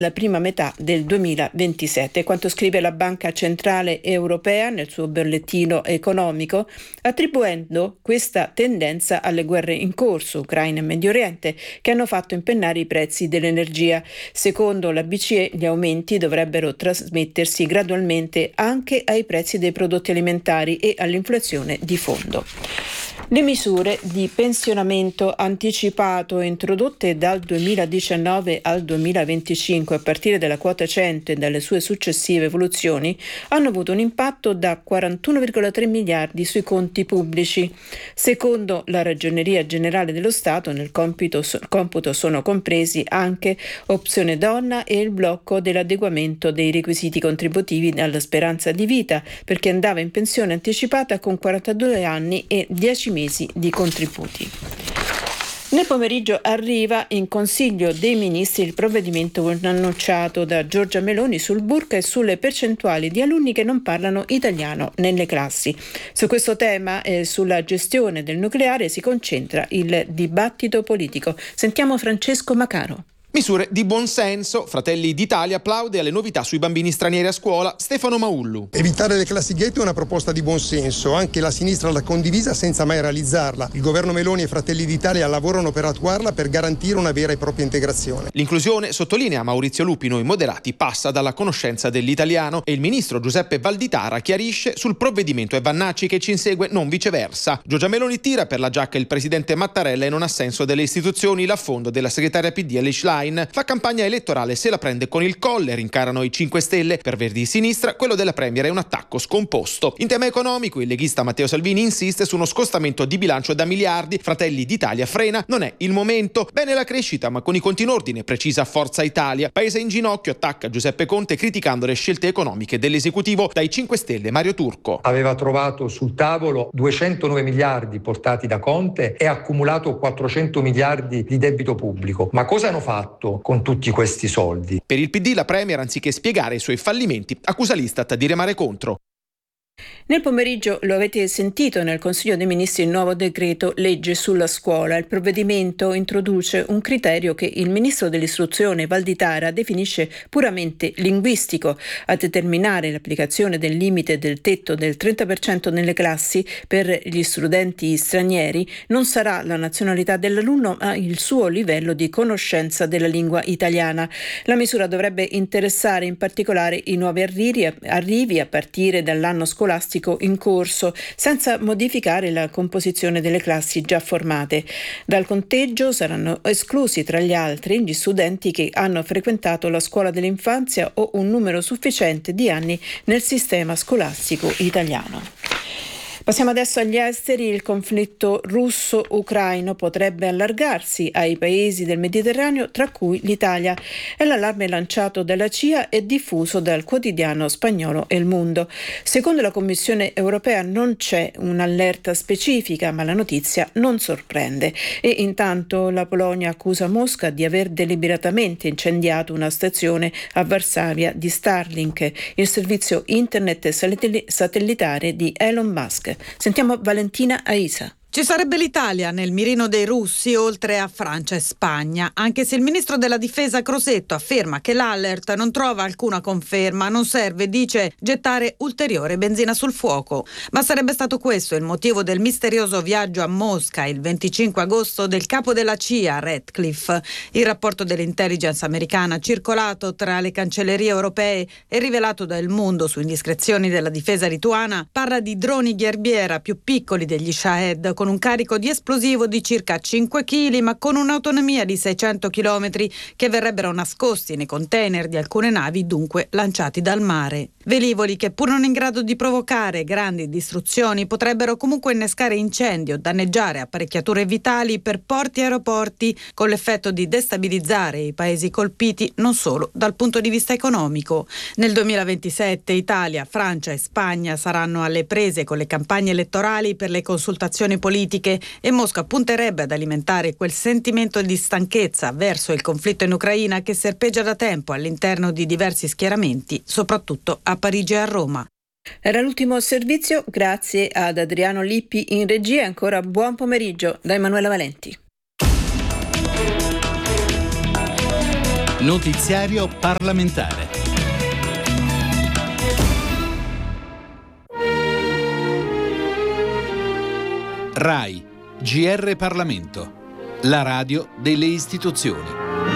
la prima metà del 2027, quanto scrive la Banca Centrale Europea nel suo bollettino economico, attribuendo questa tendenza alle guerre in corso, Ucraina e Medio Oriente, che hanno fatto impennare i prezzi dell'energia. Secondo la BCE, gli aumenti dovrebbero trasmettersi gradualmente anche ai prezzi dei prodotti alimentari e all'inflazione di fondo. Le misure di pensionamento anticipato introdotte dal 2019 al 2025 a partire dalla quota 100 e dalle sue successive evoluzioni hanno avuto un impatto da 41,3 miliardi sui conti pubblici. Secondo la Ragioneria Generale dello Stato, nel computo sono compresi anche opzione donna e il blocco dell'adeguamento dei requisiti contributivi alla speranza di vita per chi andava in pensione anticipata con 42 anni e 10 mesi di contributi. Nel pomeriggio arriva in Consiglio dei Ministri il provvedimento annunciato da Giorgia Meloni sul burqa e sulle percentuali di alunni che non parlano italiano nelle classi. Su questo tema e sulla gestione del nucleare si concentra il dibattito politico. Sentiamo Francesco Macaro. Misure di buonsenso. Fratelli d'Italia applaude alle novità sui bambini stranieri a scuola. Stefano Maullu. Evitare le classi ghetto è una proposta di buonsenso. Anche la sinistra l'ha condivisa senza mai realizzarla. Il governo Meloni e Fratelli d'Italia lavorano per attuarla, per garantire una vera e propria integrazione. L'inclusione, sottolinea Maurizio Lupi, noi moderati, passa dalla conoscenza dell'italiano e il ministro Giuseppe Valditara chiarisce sul provvedimento e Vannacci che ci insegue, non viceversa. Giorgia Meloni tira per la giacca il presidente Mattarella e non ha senso delle istituzioni. L'affondo della segretaria PD Elish Schlein fa campagna elettorale, se la prende con il colle, rincarano i 5 Stelle. Per Verdi Sinistra quello della Premier è un attacco scomposto. In tema economico il leghista Matteo Salvini insiste su uno scostamento di bilancio da miliardi. Fratelli d'Italia frena, non è il momento. Bene la crescita ma con i conti in ordine, precisa Forza Italia. Paese in ginocchio, attacca Giuseppe Conte criticando le scelte economiche dell'esecutivo. Dai 5 Stelle Mario Turco. Aveva trovato sul tavolo 209 miliardi portati da Conte e accumulato 400 miliardi di debito pubblico. Ma cosa hanno fatto con tutti questi soldi? Per il PD la Premier, anziché spiegare i suoi fallimenti, accusa l'Istat di remare contro. Nel pomeriggio lo avete sentito nel Consiglio dei Ministri il nuovo decreto legge sulla scuola. Il provvedimento introduce un criterio che il ministro dell'istruzione Valditara definisce puramente linguistico. A determinare l'applicazione del limite del tetto del 30% nelle classi per gli studenti stranieri non sarà la nazionalità dell'alunno ma il suo livello di conoscenza della lingua italiana. La misura dovrebbe interessare in particolare i nuovi arrivi a partire dall'anno scolastico in corso, senza modificare la composizione delle classi già formate. Dal conteggio saranno esclusi tra gli altri gli studenti che hanno frequentato la scuola dell'infanzia o un numero sufficiente di anni nel sistema scolastico italiano. Passiamo adesso agli esteri. Il conflitto russo-ucraino potrebbe allargarsi ai paesi del Mediterraneo, tra cui l'Italia. È l'allarme lanciato dalla CIA e diffuso dal quotidiano spagnolo El Mundo. Secondo la Commissione europea non c'è un'allerta specifica, ma la notizia non sorprende. E intanto la Polonia accusa Mosca di aver deliberatamente incendiato una stazione a Varsavia di Starlink, il servizio internet satellitare di Elon Musk. Sentiamo Valentina Aisa. Ci sarebbe l'Italia nel mirino dei russi oltre a Francia e Spagna, anche se il ministro della difesa Crosetto afferma che l'alert non trova alcuna conferma, non serve, dice, gettare ulteriore benzina sul fuoco. Ma sarebbe stato questo il motivo del misterioso viaggio a Mosca il 25 agosto del capo della CIA, Ratcliffe. Il rapporto dell'intelligence americana circolato tra le cancellerie europee e rivelato da El Mundo su indiscrezioni della difesa lituana parla di droni Gherbiera più piccoli degli Shahed, con un carico di esplosivo di circa 5 kg ma con un'autonomia di 600 km che verrebbero nascosti nei container di alcune navi, dunque lanciati dal mare. Velivoli che pur non in grado di provocare grandi distruzioni potrebbero comunque innescare incendi o danneggiare apparecchiature vitali per porti e aeroporti, con l'effetto di destabilizzare i paesi colpiti non solo dal punto di vista economico. Nel 2027 Italia, Francia e Spagna saranno alle prese con le campagne elettorali per le consultazioni politiche e Mosca punterebbe ad alimentare quel sentimento di stanchezza verso il conflitto in Ucraina che serpeggia da tempo all'interno di diversi schieramenti, soprattutto a Parigi e a Roma. Era l'ultimo servizio, grazie ad Adriano Lippi in regia. Ancora buon pomeriggio da Emanuela Valenti. Notiziario parlamentare. RAI, GR Parlamento, la radio delle istituzioni.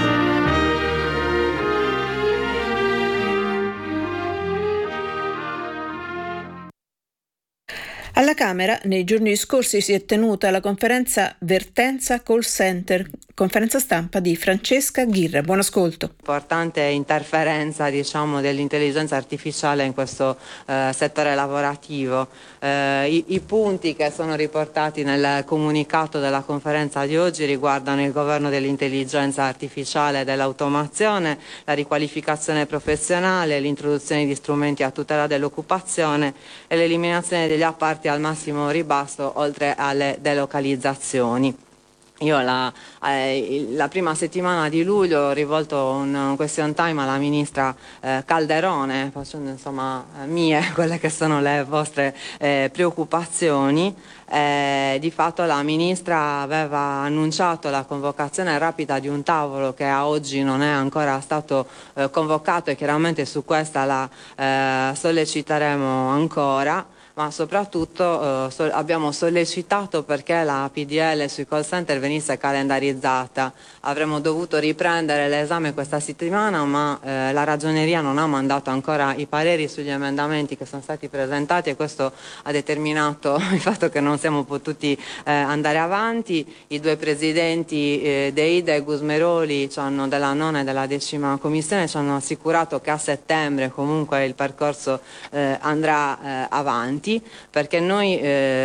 Alla Camera nei giorni scorsi si è tenuta la conferenza Vertenza Call Center, conferenza stampa di Francesca Ghirra. Buon ascolto. Importante interferenza dell'intelligenza artificiale in questo settore lavorativo. I punti che sono riportati nel comunicato della conferenza di oggi riguardano il governo dell'intelligenza artificiale e dell'automazione, la riqualificazione professionale, l'introduzione di strumenti a tutela dell'occupazione e l'eliminazione degli apparti al massimo ribasso, oltre alle delocalizzazioni. Io la prima settimana di luglio ho rivolto un question time alla ministra Calderone, facendo mie quelle che sono le vostre preoccupazioni. Di fatto la ministra aveva annunciato la convocazione rapida di un tavolo che a oggi non è ancora stato convocato, e chiaramente su questa la solleciteremo ancora. Ma soprattutto abbiamo sollecitato perché la PDL sui call center venisse calendarizzata. Avremmo dovuto riprendere l'esame questa settimana, ma la Ragioneria non ha mandato ancora i pareri sugli emendamenti che sono stati presentati, e questo ha determinato il fatto che non siamo potuti andare avanti. I due presidenti Deida e Gusmeroli della 9ª e della 10ª commissione ci hanno assicurato che a settembre comunque il percorso andrà avanti, perché noi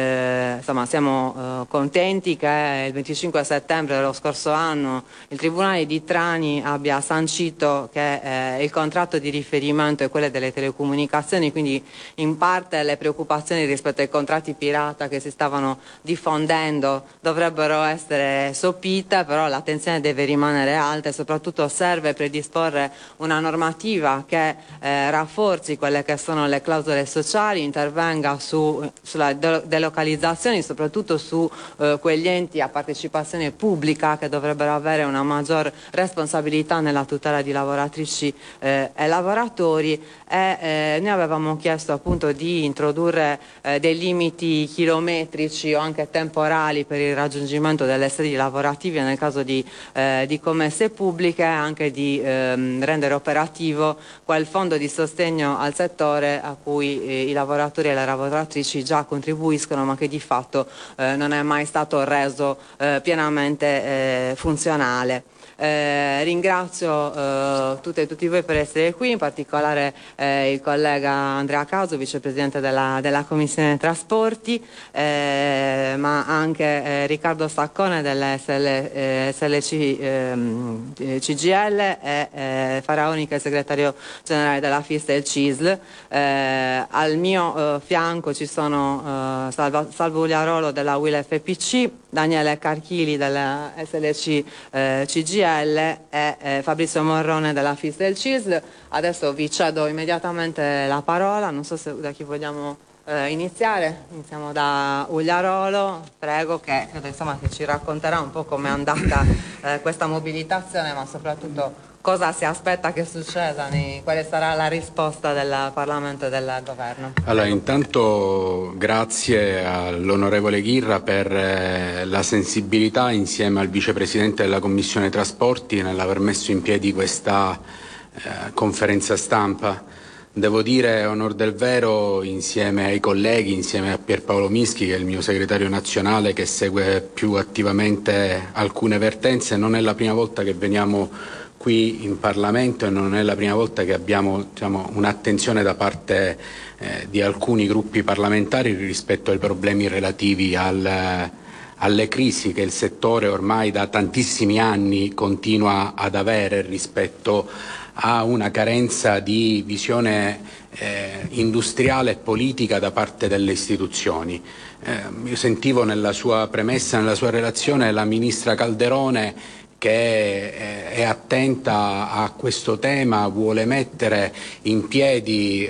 siamo contenti che il 25 settembre dello scorso anno il Tribunale di Trani abbia sancito che il contratto di riferimento è quello delle telecomunicazioni, quindi in parte le preoccupazioni rispetto ai contratti pirata che si stavano diffondendo dovrebbero essere sopite, però l'attenzione deve rimanere alta e soprattutto serve predisporre una normativa che rafforzi quelle che sono le clausole sociali, intervenga sulla delocalizzazione, soprattutto su quegli enti a partecipazione pubblica che dovrebbero avere una maggior responsabilità nella tutela di lavoratrici e lavoratori. Noi avevamo chiesto appunto di introdurre dei limiti chilometrici o anche temporali per il raggiungimento delle sedi lavorative nel caso di commesse pubbliche, e anche di rendere operativo quel fondo di sostegno al settore a cui i lavoratori e le lavoratrici già contribuiscono, ma che di fatto non è mai stato reso pienamente funzionale. Ringrazio tutte e tutti voi per essere qui, in particolare il collega Andrea Caso, vicepresidente della Commissione Trasporti, ma anche Riccardo Saccone dell'SLC-CGL e Faraoni, che è il segretario generale della FIS e il CISL. Al mio fianco ci sono Salvo Ugliarolo della UIL FPC, Daniele Carchili della SLC-CGL e Fabrizio Morrone della FIS del CISL. Adesso vi cedo immediatamente la parola, non so se da chi vogliamo iniziare. Iniziamo da Ugliarolo, prego, che credo che ci racconterà un po' come è andata questa mobilitazione, ma soprattutto cosa si aspetta che succeda, quale sarà la risposta del Parlamento e del Governo. Allora, intanto grazie all'onorevole Ghirra per la sensibilità, insieme al vicepresidente della Commissione Trasporti, nell'aver messo in piedi questa conferenza stampa. Devo dire, onor del vero, insieme ai colleghi, insieme a Pierpaolo Mischi, che è il mio segretario nazionale, che segue più attivamente alcune vertenze, non è la prima volta che veniamo qui in Parlamento e non è la prima volta che abbiamo un'attenzione da parte di alcuni gruppi parlamentari rispetto ai problemi relativi alle crisi che il settore ormai da tantissimi anni continua ad avere rispetto a una carenza di visione industriale e politica da parte delle istituzioni. Io sentivo nella sua premessa, nella sua relazione, la ministra Calderone che è attenta a questo tema, vuole mettere in piedi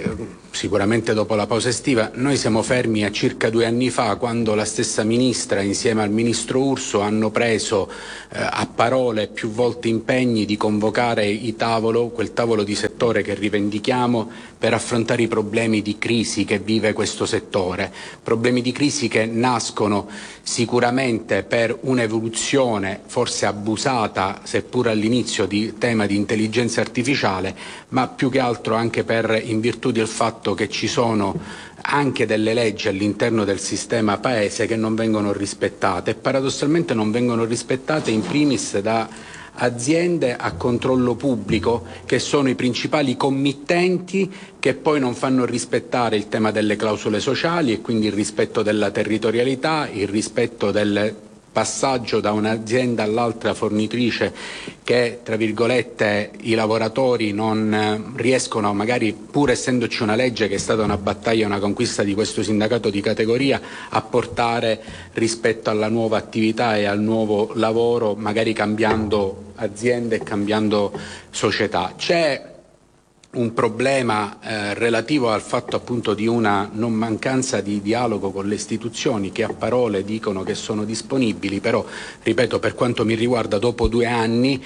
sicuramente dopo la pausa estiva. Noi siamo fermi a circa 2 anni fa, quando la stessa ministra insieme al ministro Urso hanno preso a parole più volte impegni di convocare quel tavolo di settore che rivendichiamo per affrontare i problemi di crisi che vive questo settore. Problemi di crisi che nascono sicuramente per un'evoluzione forse abusata, seppur all'inizio, di tema di intelligenza artificiale, ma più che altro anche in virtù del fatto che ci sono anche delle leggi all'interno del sistema paese che non vengono rispettate, e paradossalmente non vengono rispettate in primis da aziende a controllo pubblico, che sono i principali committenti, che poi non fanno rispettare il tema delle clausole sociali e quindi il rispetto della territorialità, il rispetto del passaggio da un'azienda all'altra fornitrice, che tra virgolette i lavoratori non riescono, magari pur essendoci una legge che è stata una battaglia, una conquista di questo sindacato di categoria, a portare rispetto alla nuova attività e al nuovo lavoro, magari cambiando aziende e cambiando società. C'è un problema relativo al fatto appunto di una non mancanza di dialogo con le istituzioni, che a parole dicono che sono disponibili, però ripeto, per quanto mi riguarda, dopo 2 anni,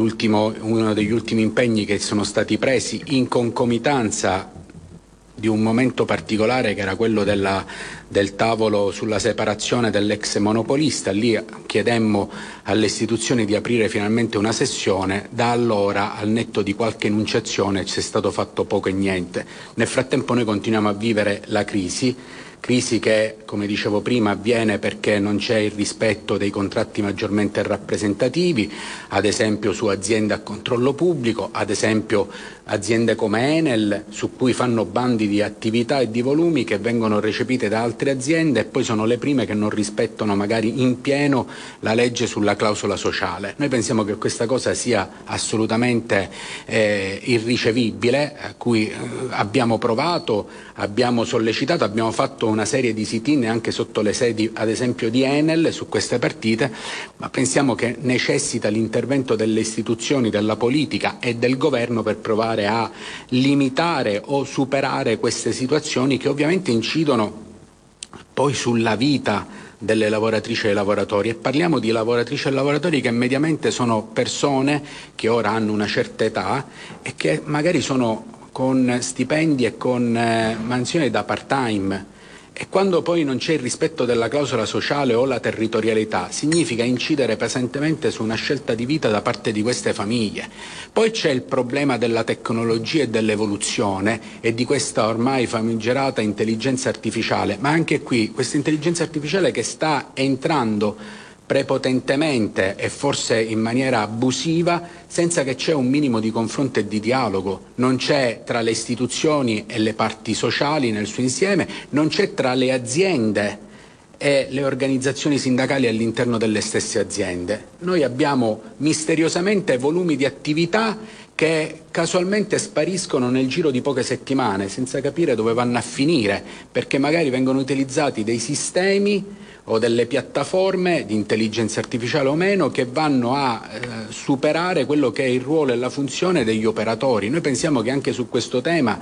uno degli ultimi impegni che sono stati presi in concomitanza di un momento particolare, che era quello del tavolo sulla separazione dell'ex monopolista. Lì chiedemmo alle istituzioni di aprire finalmente una sessione. Da allora, al netto di qualche enunciazione, c'è stato fatto poco e niente. Nel frattempo noi continuiamo a vivere la crisi che, come dicevo prima, avviene perché non c'è il rispetto dei contratti maggiormente rappresentativi, ad esempio su aziende a controllo pubblico, ad esempio aziende come Enel, su cui fanno bandi di attività e di volumi che vengono recepite da altre aziende, e poi sono le prime che non rispettano magari in pieno la legge sulla clausola sociale. Noi pensiamo che questa cosa sia assolutamente irricevibile, a cui abbiamo provato, abbiamo sollecitato, abbiamo fatto una serie di sit-in anche sotto le sedi, ad esempio, di Enel su queste partite, ma pensiamo che necessita l'intervento delle istituzioni, della politica e del governo per provare a limitare o superare queste situazioni, che ovviamente incidono poi sulla vita delle lavoratrici e lavoratori. E parliamo di lavoratrici e lavoratori che mediamente sono persone che ora hanno una certa età e che magari sono con stipendi e con mansioni da part-time. E quando poi non c'è il rispetto della clausola sociale o la territorialità, significa incidere pesantemente su una scelta di vita da parte di queste famiglie. Poi c'è il problema della tecnologia e dell'evoluzione e di questa ormai famigerata intelligenza artificiale, ma anche qui questa intelligenza artificiale che sta entrando prepotentemente e forse in maniera abusiva, senza che c'è un minimo di confronto e di dialogo. Non c'è tra le istituzioni e le parti sociali nel suo insieme, non c'è tra le aziende e le organizzazioni sindacali all'interno delle stesse aziende. Noi abbiamo misteriosamente volumi di attività che casualmente spariscono nel giro di poche settimane, senza capire dove vanno a finire, perché magari vengono utilizzati dei sistemi o delle piattaforme di intelligenza artificiale o meno che vanno a superare quello che è il ruolo e la funzione degli operatori. Noi pensiamo che anche su questo tema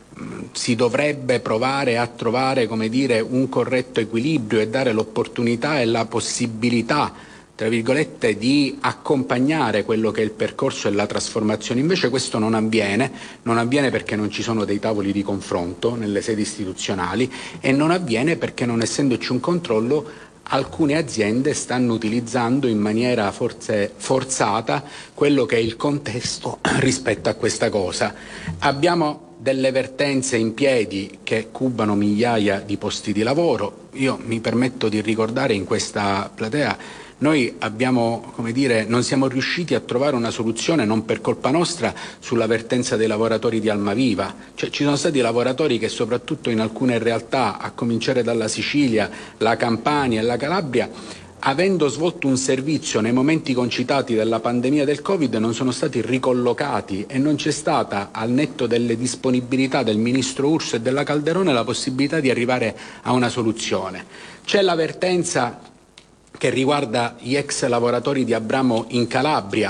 si dovrebbe provare a trovare, come dire, un corretto equilibrio e dare l'opportunità e la possibilità, tra virgolette, di accompagnare quello che è il percorso e la trasformazione. Invece questo non avviene perché non ci sono dei tavoli di confronto nelle sedi istituzionali, e non avviene perché, non essendoci un controllo, alcune aziende stanno utilizzando in maniera forse forzata quello che è il contesto rispetto a questa cosa. Abbiamo delle vertenze in piedi che cubano migliaia di posti di lavoro. Io mi permetto di ricordare in questa platea, noi abbiamo, come dire, non siamo riusciti a trovare una soluzione, non per colpa nostra, sulla vertenza dei lavoratori di Almaviva. Cioè, ci sono stati lavoratori che, soprattutto in alcune realtà, a cominciare dalla Sicilia, la Campania e la Calabria, avendo svolto un servizio nei momenti concitati della pandemia del Covid, non sono stati ricollocati, e non c'è stata, al netto delle disponibilità del ministro Urso e della Calderone, la possibilità di arrivare a una soluzione. C'è la vertenza che riguarda gli ex lavoratori di Abramo in Calabria,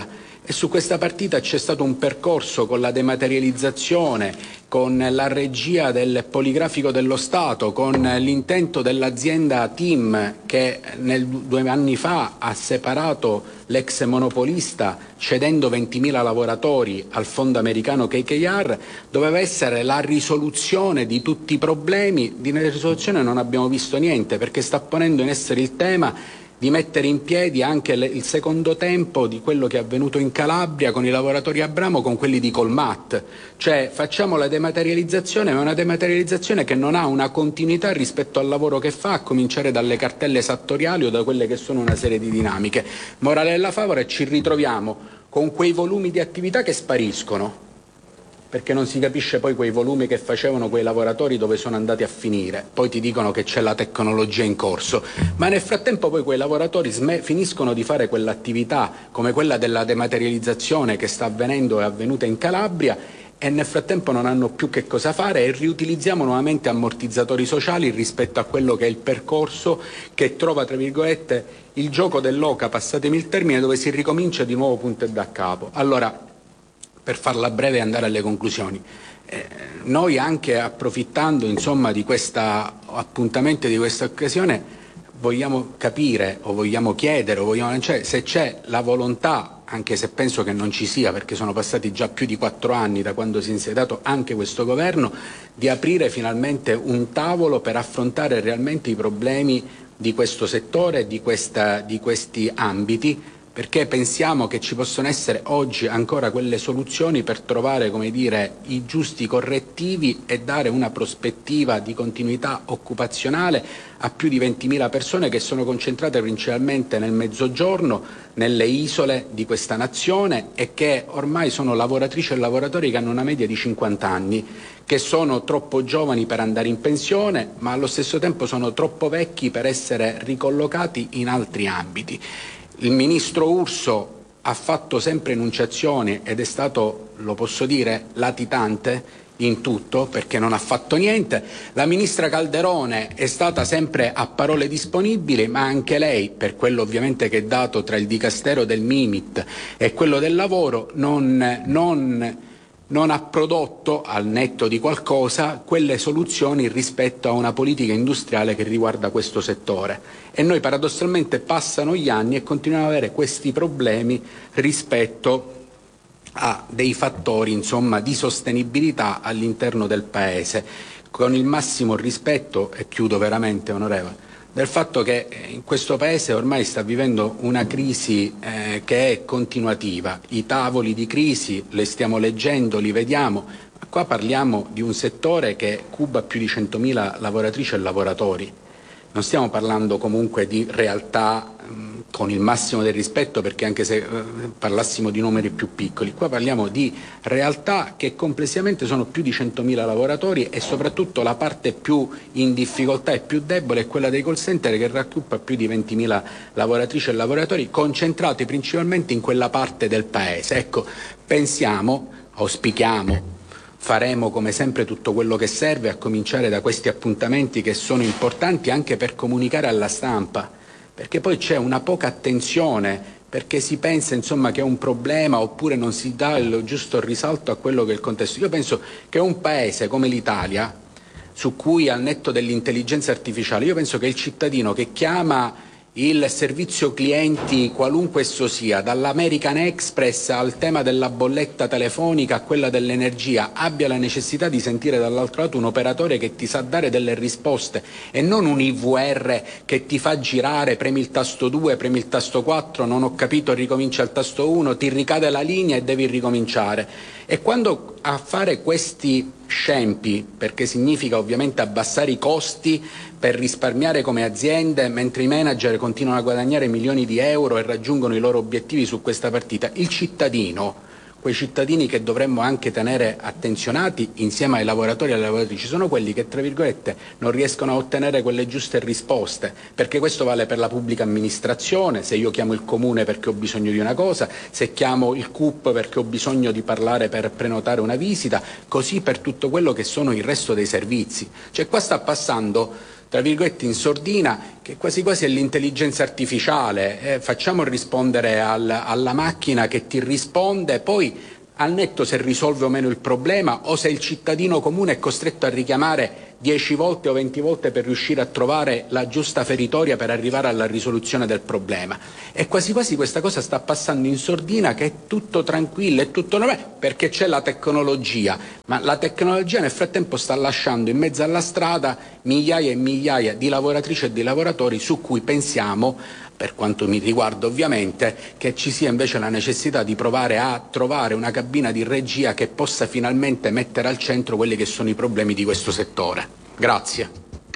E su questa partita c'è stato un percorso con la dematerializzazione, con la regia del Poligrafico dello Stato, con l'intento dell'azienda TIM che 2 anni fa ha separato l'ex monopolista cedendo 20.000 lavoratori al fondo americano KKR, doveva essere la risoluzione di tutti i problemi. Di risoluzione non abbiamo visto niente, perché sta ponendo in essere il tema di mettere in piedi anche il secondo tempo di quello che è avvenuto in Calabria con i lavoratori Abramo, con quelli di Colmat. Cioè facciamo la dematerializzazione, ma una dematerializzazione che non ha una continuità rispetto al lavoro che fa, a cominciare dalle cartelle esattoriali o da quelle che sono una serie di dinamiche. Morale della favola, ci ritroviamo con quei volumi di attività che spariscono, perché non si capisce poi quei volumi che facevano quei lavoratori dove sono andati a finire. Poi ti dicono che c'è la tecnologia in corso, ma nel frattempo poi quei lavoratori finiscono di fare quell'attività come quella della dematerializzazione che sta avvenendo e è avvenuta in Calabria, e nel frattempo non hanno più che cosa fare, e riutilizziamo nuovamente ammortizzatori sociali rispetto a quello che è il percorso che trova, tra virgolette, il gioco dell'oca, passatemi il termine, dove si ricomincia di nuovo punto e da capo. Allora, per farla breve e andare alle conclusioni, noi, anche approfittando insomma di questa appuntamento, di questa occasione, vogliamo capire o vogliamo chiedere o vogliamo lanciare se c'è la volontà, anche se penso che non ci sia, perché sono passati già più di 4 anni da quando si è insediato anche questo governo, di aprire finalmente un tavolo per affrontare realmente i problemi di questo settore, di questi ambiti, perché pensiamo che ci possono essere oggi ancora quelle soluzioni per trovare, come dire, i giusti correttivi e dare una prospettiva di continuità occupazionale a più di 20.000 persone che sono concentrate principalmente nel mezzogiorno, nelle isole di questa nazione, e che ormai sono lavoratrici e lavoratori che hanno una media di 50 anni, che sono troppo giovani per andare in pensione, ma allo stesso tempo sono troppo vecchi per essere ricollocati in altri ambiti. Il ministro Urso ha fatto sempre enunciazioni ed è stato, lo posso dire, latitante in tutto, perché non ha fatto niente. La ministra Calderone è stata sempre a parole disponibili, ma anche lei, per quello ovviamente che è dato tra il dicastero del Mimit e quello del lavoro, non ha prodotto, al netto di qualcosa, quelle soluzioni rispetto a una politica industriale che riguarda questo settore. E noi paradossalmente passano gli anni e continuiamo ad avere questi problemi rispetto a dei fattori, insomma, di sostenibilità all'interno del Paese, con il massimo rispetto, e chiudo veramente, onorevole, del fatto che in questo Paese ormai sta vivendo una crisi che è continuativa. I tavoli di crisi li stiamo leggendo, li vediamo, ma qua parliamo di un settore che cuba più di 100.000 lavoratrici e lavoratori. Non stiamo parlando comunque di realtà con il massimo del rispetto, perché anche se parlassimo di numeri più piccoli, qua parliamo di realtà che complessivamente sono più di 100.000 lavoratori, e soprattutto la parte più in difficoltà e più debole è quella dei call center, che racchiude più di 20.000 lavoratrici e lavoratori concentrati principalmente in quella parte del Paese. Ecco, pensiamo, auspichiamo, faremo come sempre tutto quello che serve, a cominciare da questi appuntamenti che sono importanti anche per comunicare alla stampa, perché poi c'è una poca attenzione, perché si pensa insomma che è un problema oppure non si dà il giusto risalto a quello che è il contesto. Io penso che un paese come l'Italia, su cui, al netto dell'intelligenza artificiale, io penso che il cittadino che chiama il servizio clienti, qualunque esso sia, dall'American Express al tema della bolletta telefonica a quella dell'energia, abbia la necessità di sentire dall'altro lato un operatore che ti sa dare delle risposte, e non un IVR che ti fa girare, premi il tasto 2, premi il tasto 4, non ho capito, ricomincia al tasto 1, ti ricade la linea e devi ricominciare. E quando a fare questi scempi, perché significa ovviamente abbassare i costi per risparmiare come aziende, mentre i manager continuano a guadagnare milioni di euro e raggiungono i loro obiettivi su questa partita, il cittadino, quei cittadini che dovremmo anche tenere attenzionati insieme ai lavoratori e alle lavoratrici, sono quelli che, tra virgolette, non riescono a ottenere quelle giuste risposte, perché questo vale per la pubblica amministrazione. Se io chiamo il comune perché ho bisogno di una cosa, se chiamo il CUP perché ho bisogno di parlare per prenotare una visita, così per tutto quello che sono il resto dei servizi. Cioè qua sta passando tra virgolette in sordina, che quasi quasi è l'intelligenza artificiale, facciamo rispondere alla macchina che ti risponde, poi al netto se risolve o meno il problema o se il cittadino comune è costretto a richiamare 10 volte o 20 volte per riuscire a trovare la giusta feritoria per arrivare alla risoluzione del problema. E quasi quasi questa cosa sta passando in sordina, che è tutto tranquillo, è tutto normale, perché c'è la tecnologia, ma la tecnologia nel frattempo sta lasciando in mezzo alla strada migliaia e migliaia di lavoratrici e di lavoratori su cui pensiamo, per quanto mi riguarda ovviamente, che ci sia invece la necessità di provare a trovare una cabina di regia che possa finalmente mettere al centro quelli che sono i problemi di questo settore. Grazie.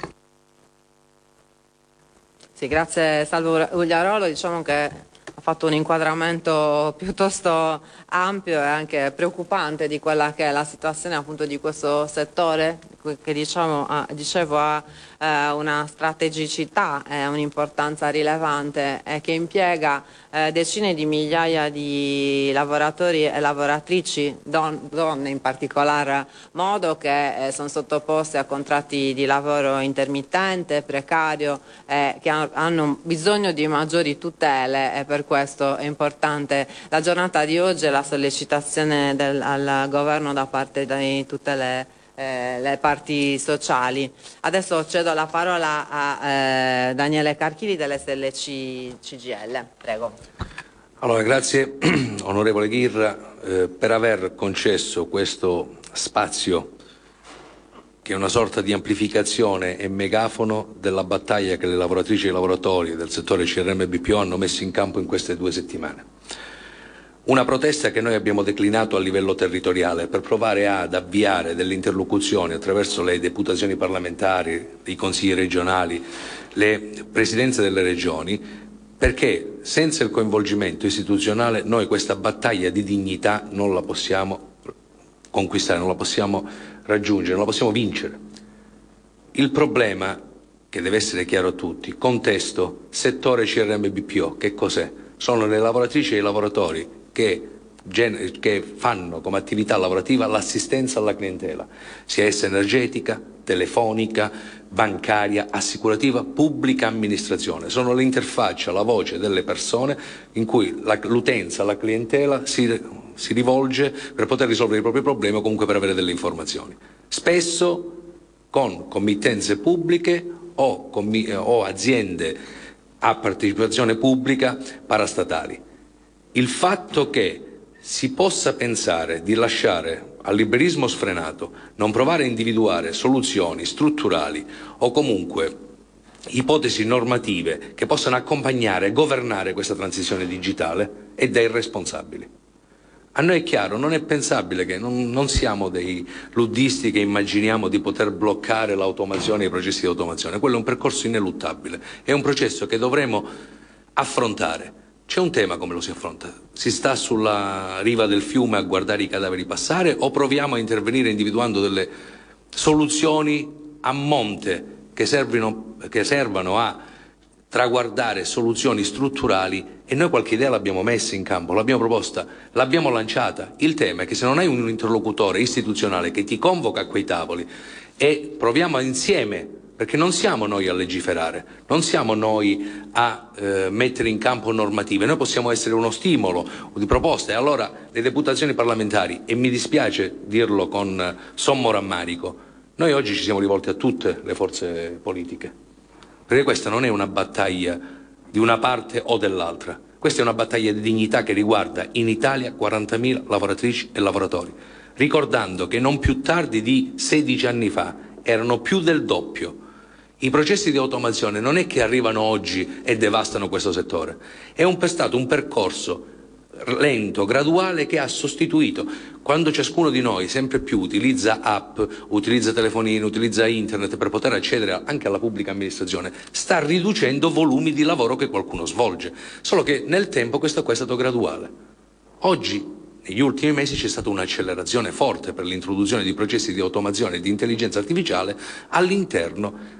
Sì, grazie Salvo Ugliarolo, diciamo che ha fatto un inquadramento piuttosto ampio e anche preoccupante di quella che è la situazione appunto di questo settore, che dicevo ha una strategicità e un'importanza rilevante e che impiega decine di migliaia di lavoratori e lavoratrici, donne in particolar modo, che sono sottoposte a contratti di lavoro intermittente, precario, che hanno bisogno di maggiori tutele, e per questo è importante la giornata di oggi e la sollecitazione al governo da parte di tutte le parti sociali. Adesso cedo la parola a Daniele Carchili dell'SLC CGIL. Prego. Allora, grazie onorevole Ghirra per aver concesso questo spazio, che è una sorta di amplificazione e megafono della battaglia che le lavoratrici e i lavoratori del settore CRM BPO hanno messo in campo in queste 2 settimane. Una protesta che noi abbiamo declinato a livello territoriale per provare ad avviare delle interlocuzioni attraverso le deputazioni parlamentari, i consigli regionali, le presidenze delle regioni, perché senza il coinvolgimento istituzionale noi questa battaglia di dignità non la possiamo conquistare, non la possiamo raggiungere, non la possiamo vincere. Il problema, che deve essere chiaro a tutti, contesto, settore CRM BPO, che cos'è? Sono le lavoratrici e i lavoratori che fanno come attività lavorativa l'assistenza alla clientela, sia essa energetica, telefonica, bancaria, assicurativa, pubblica amministrazione. Sono l'interfaccia, la voce delle persone in cui l'utenza, la clientela si rivolge per poter risolvere i propri problemi o comunque per avere delle informazioni. Spesso con committenze pubbliche o aziende a partecipazione pubblica parastatali. Il fatto che si possa pensare di lasciare al liberismo sfrenato, non provare a individuare soluzioni strutturali o comunque ipotesi normative che possano accompagnare e governare questa transizione digitale è da irresponsabili. A noi è chiaro, non è pensabile che non siamo dei luddisti che immaginiamo di poter bloccare l'automazione e i processi di automazione. Quello è un percorso ineluttabile, è un processo che dovremo affrontare. C'è un tema: come lo si affronta? Si sta sulla riva del fiume a guardare i cadaveri passare o proviamo a intervenire individuando delle soluzioni a monte che servano a traguardare soluzioni strutturali? E noi qualche idea l'abbiamo messa in campo, l'abbiamo proposta, l'abbiamo lanciata. Il tema è che se non hai un interlocutore istituzionale che ti convoca a quei tavoli e proviamo insieme, perché non siamo noi a legiferare, non siamo noi a mettere in campo normative, noi possiamo essere uno stimolo di proposte. E allora le deputazioni parlamentari, e mi dispiace dirlo con sommo rammarico, noi oggi ci siamo rivolti a tutte le forze politiche, perché questa non è una battaglia di una parte o dell'altra, questa è una battaglia di dignità che riguarda in Italia 40.000 lavoratrici e lavoratori, ricordando che non più tardi di 16 anni fa erano più del doppio. I processi di automazione non è che arrivano oggi e devastano questo settore, è stato un percorso lento, graduale, che ha sostituito. Quando ciascuno di noi sempre più utilizza app, utilizza telefonino, utilizza internet per poter accedere anche alla pubblica amministrazione, sta riducendo volumi di lavoro che qualcuno svolge, solo che nel tempo questo è stato graduale. Oggi, negli ultimi mesi, c'è stata un'accelerazione forte per l'introduzione di processi di automazione e di intelligenza artificiale all'interno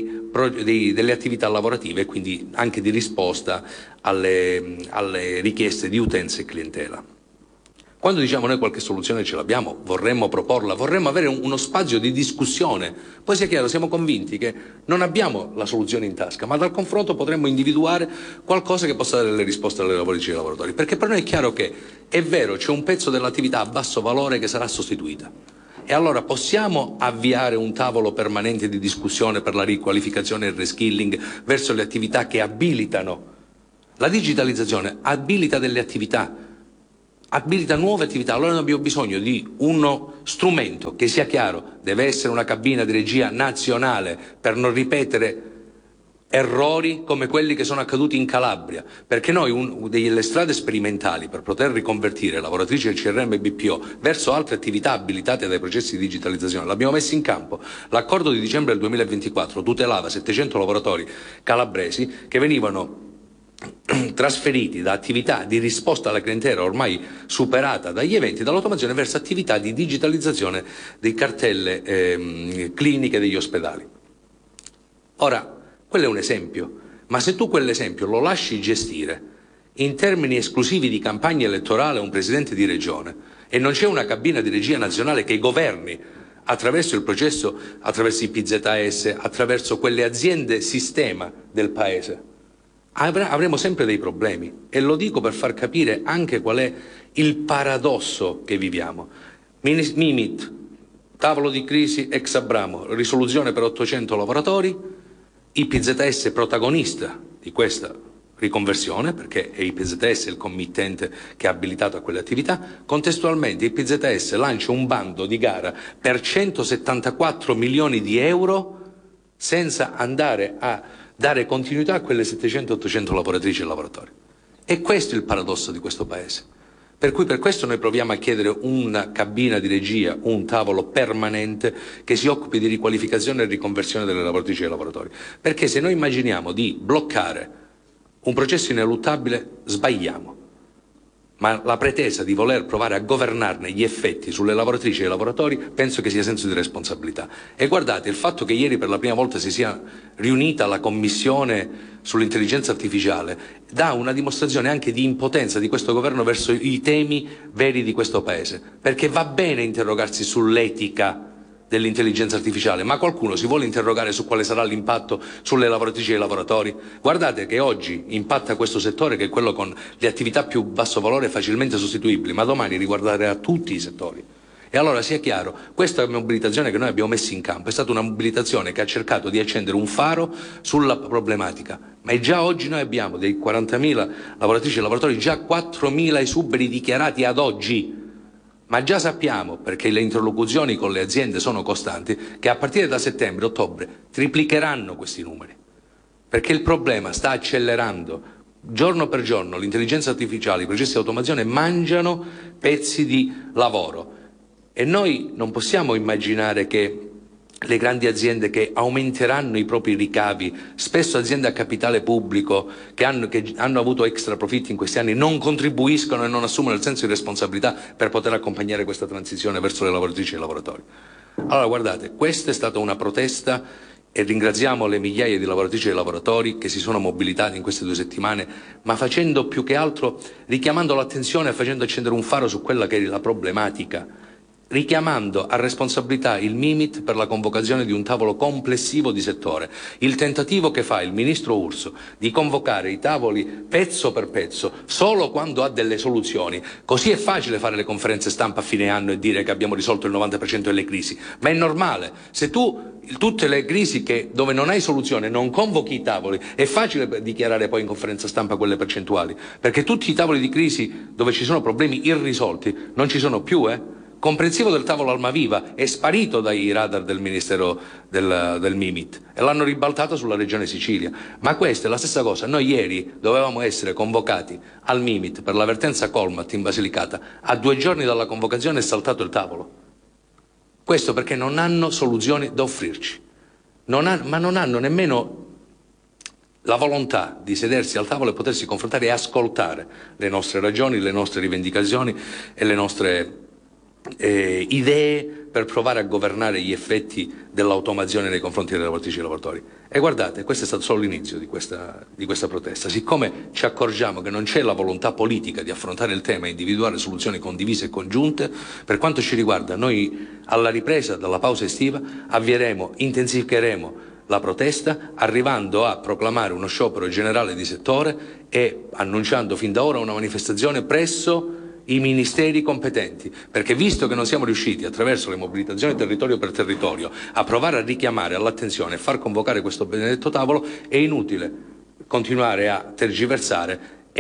delle attività lavorative e quindi anche di risposta alle richieste di utenza e clientela. Quando diciamo noi qualche soluzione ce l'abbiamo, vorremmo proporla, vorremmo avere uno spazio di discussione. Poi sia chiaro, siamo convinti che non abbiamo la soluzione in tasca, ma dal confronto potremmo individuare qualcosa che possa dare le risposte alle lavoratrici e ai lavoratori. Perché per noi è chiaro che è vero, c'è un pezzo dell'attività a basso valore che sarà sostituita. E allora possiamo avviare un tavolo permanente di discussione per la riqualificazione e il reskilling verso le attività che abilitano. La digitalizzazione abilita delle attività, abilita nuove attività. Allora noi abbiamo bisogno di uno strumento che sia chiaro, deve essere una cabina di regia nazionale per non ripetere errori come quelli che sono accaduti in Calabria, perché noi delle strade sperimentali per poter riconvertire lavoratrici del CRM e BPO verso altre attività abilitate dai processi di digitalizzazione l'abbiamo messo in campo. L'accordo di dicembre del 2024 tutelava 700 lavoratori calabresi che venivano trasferiti da attività di risposta alla clientela ormai superata dagli eventi, dall'automazione, verso attività di digitalizzazione di cartelle cliniche degli ospedali. Ora, quello è un esempio, ma se tu quell'esempio lo lasci gestire in termini esclusivi di campagna elettorale a un presidente di regione e non c'è una cabina di regia nazionale che governi attraverso il processo, attraverso i PZS, attraverso quelle aziende sistema del paese, avremo sempre dei problemi. E lo dico per far capire anche qual è il paradosso che viviamo. Mimit, tavolo di crisi ex Abramo, risoluzione per 800 lavoratori, IPZS protagonista di questa riconversione, perché è IPZS il committente che è abilitato a quelle attività. Contestualmente IPZS lancia un bando di gara per 174 milioni di euro senza andare a dare continuità a quelle 700-800 lavoratrici e lavoratori. E questo è il paradosso di questo Paese. Per cui per questo noi proviamo a chiedere una cabina di regia, un tavolo permanente che si occupi di riqualificazione e riconversione delle lavoratrici e dei lavoratori. Perché se noi immaginiamo di bloccare un processo ineluttabile, sbagliamo. Ma la pretesa di voler provare a governarne gli effetti sulle lavoratrici e i lavoratori penso che sia senso di responsabilità. E guardate, il fatto che ieri per la prima volta si sia riunita la Commissione sull'intelligenza artificiale dà una dimostrazione anche di impotenza di questo governo verso i temi veri di questo Paese. Perché va bene interrogarsi sull'etica dell'intelligenza artificiale, ma qualcuno si vuole interrogare su quale sarà l'impatto sulle lavoratrici e i lavoratori? Guardate che oggi impatta questo settore, che è quello con le attività più basso valore facilmente sostituibili, ma domani riguarderà tutti i settori. E allora sia chiaro, questa mobilitazione che noi abbiamo messo in campo è stata una mobilitazione che ha cercato di accendere un faro sulla problematica, ma già oggi noi abbiamo dei 40.000 lavoratrici e lavoratori, già 4.000 esuberi dichiarati ad oggi. Ma già sappiamo, perché le interlocuzioni con le aziende sono costanti, che a partire da settembre-ottobre triplicheranno questi numeri. Perché il problema sta accelerando. Giorno per giorno l'intelligenza artificiale, i processi di automazione mangiano pezzi di lavoro. E noi non possiamo immaginare che le grandi aziende che aumenteranno i propri ricavi, spesso aziende a capitale pubblico che hanno avuto extra profitti in questi anni, non contribuiscono e non assumono il senso di responsabilità per poter accompagnare questa transizione verso le lavoratrici e i lavoratori. Allora guardate, questa è stata una protesta e ringraziamo le migliaia di lavoratrici e lavoratori che si sono mobilitati in queste 2 settimane, ma facendo più che altro, richiamando l'attenzione e facendo accendere un faro su quella che è la problematica, richiamando a responsabilità il Mimit per la convocazione di un tavolo complessivo di settore. Il tentativo che fa il ministro Urso di convocare i tavoli pezzo per pezzo solo quando ha delle soluzioni. Così è facile fare le conferenze stampa a fine anno e dire che abbiamo risolto il 90% delle crisi, ma è normale. Se tu tutte le crisi dove non hai soluzione non convochi i tavoli, è facile dichiarare poi in conferenza stampa quelle percentuali, perché tutti i tavoli di crisi dove ci sono problemi irrisolti non ci sono più, comprensivo del tavolo Almaviva, è sparito dai radar del Ministero del Mimit e l'hanno ribaltato sulla Regione Sicilia. Ma questa è la stessa cosa. Noi ieri dovevamo essere convocati al Mimit per la vertenza Colmat in Basilicata. A 2 giorni dalla convocazione è saltato il tavolo. Questo perché non hanno soluzioni da offrirci. Ma non hanno nemmeno la volontà di sedersi al tavolo e potersi confrontare e ascoltare le nostre ragioni, le nostre rivendicazioni e le nostre idee per provare a governare gli effetti dell'automazione nei confronti delle lavoratrici e lavoratori. E guardate, questo è stato solo l'inizio di questa protesta. Siccome ci accorgiamo che non c'è la volontà politica di affrontare il tema e individuare soluzioni condivise e congiunte, per quanto ci riguarda, noi alla ripresa dalla pausa estiva intensificheremo la protesta, arrivando a proclamare uno sciopero generale di settore e annunciando fin da ora una manifestazione presso i ministeri competenti, perché visto che non siamo riusciti attraverso le mobilitazioni territorio per territorio a provare a richiamare all'attenzione e far convocare questo benedetto tavolo, è inutile continuare a tergiversare. È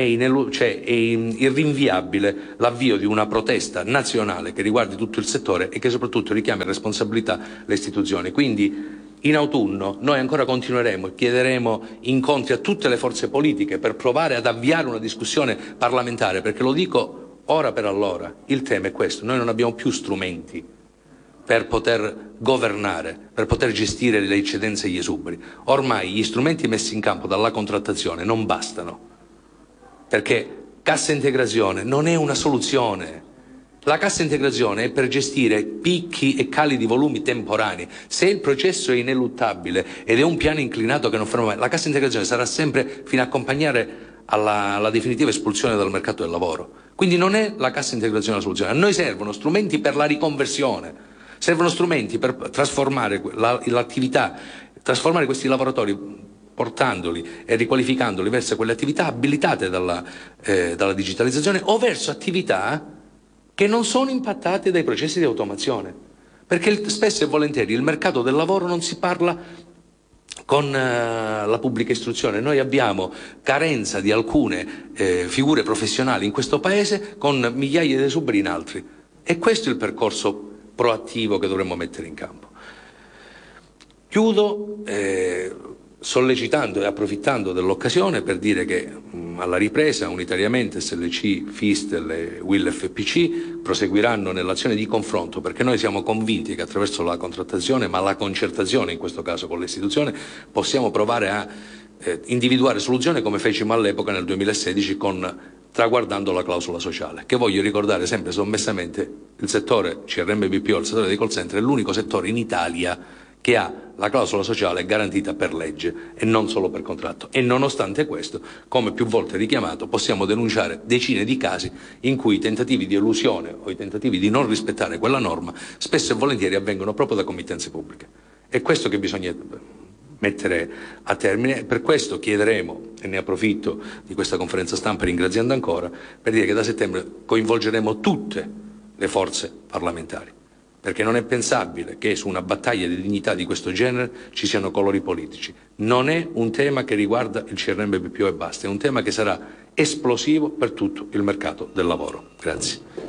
irrinviabile l'avvio di una protesta nazionale che riguardi tutto il settore e che soprattutto richiami a responsabilità le istituzioni. Quindi in autunno noi ancora continueremo e chiederemo incontri a tutte le forze politiche per provare ad avviare una discussione parlamentare, perché lo dico ora per allora, il tema è questo: noi non abbiamo più strumenti per poter governare, per poter gestire le eccedenze e gli esuberi. Ormai gli strumenti messi in campo dalla contrattazione non bastano, perché cassa integrazione non è una soluzione. La cassa integrazione è per gestire picchi e cali di volumi temporanei. Se il processo è ineluttabile ed è un piano inclinato che non ferma mai, la cassa integrazione sarà sempre fino a accompagnare alla definitiva espulsione dal mercato del lavoro. Quindi non è la cassa integrazione la soluzione. A noi servono strumenti per la riconversione, servono strumenti per trasformare l'attività, trasformare questi lavoratori, portandoli e riqualificandoli verso quelle attività abilitate dalla digitalizzazione o verso attività che non sono impattate dai processi di automazione, perché spesso e volentieri il mercato del lavoro non si parla con la pubblica istruzione. Noi abbiamo carenza di alcune figure professionali in questo Paese, con migliaia di esuberi in altri, e questo è il percorso proattivo che dovremmo mettere in campo. Chiudo sollecitando e approfittando dell'occasione per dire che alla ripresa unitariamente SLC, FISTEL e UIL FPC proseguiranno nell'azione di confronto, perché noi siamo convinti che attraverso la contrattazione, ma la concertazione in questo caso con le istituzioni, possiamo provare a individuare soluzioni come fecimo all'epoca nel 2016 traguardando la clausola sociale, che voglio ricordare sempre sommessamente: il settore CRM BPO, il settore dei call center, è l'unico settore in Italia che ha la clausola sociale garantita per legge e non solo per contratto. E nonostante questo, come più volte richiamato, possiamo denunciare decine di casi in cui i tentativi di elusione o i tentativi di non rispettare quella norma spesso e volentieri avvengono proprio da committenze pubbliche. È questo che bisogna mettere a termine. Per questo chiederemo, e ne approfitto di questa conferenza stampa ringraziando ancora, per dire che da settembre coinvolgeremo tutte le forze parlamentari, perché non è pensabile che su una battaglia di dignità di questo genere ci siano colori politici. Non è un tema che riguarda il CRM BPO e basta, è un tema che sarà esplosivo per tutto il mercato del lavoro. Grazie.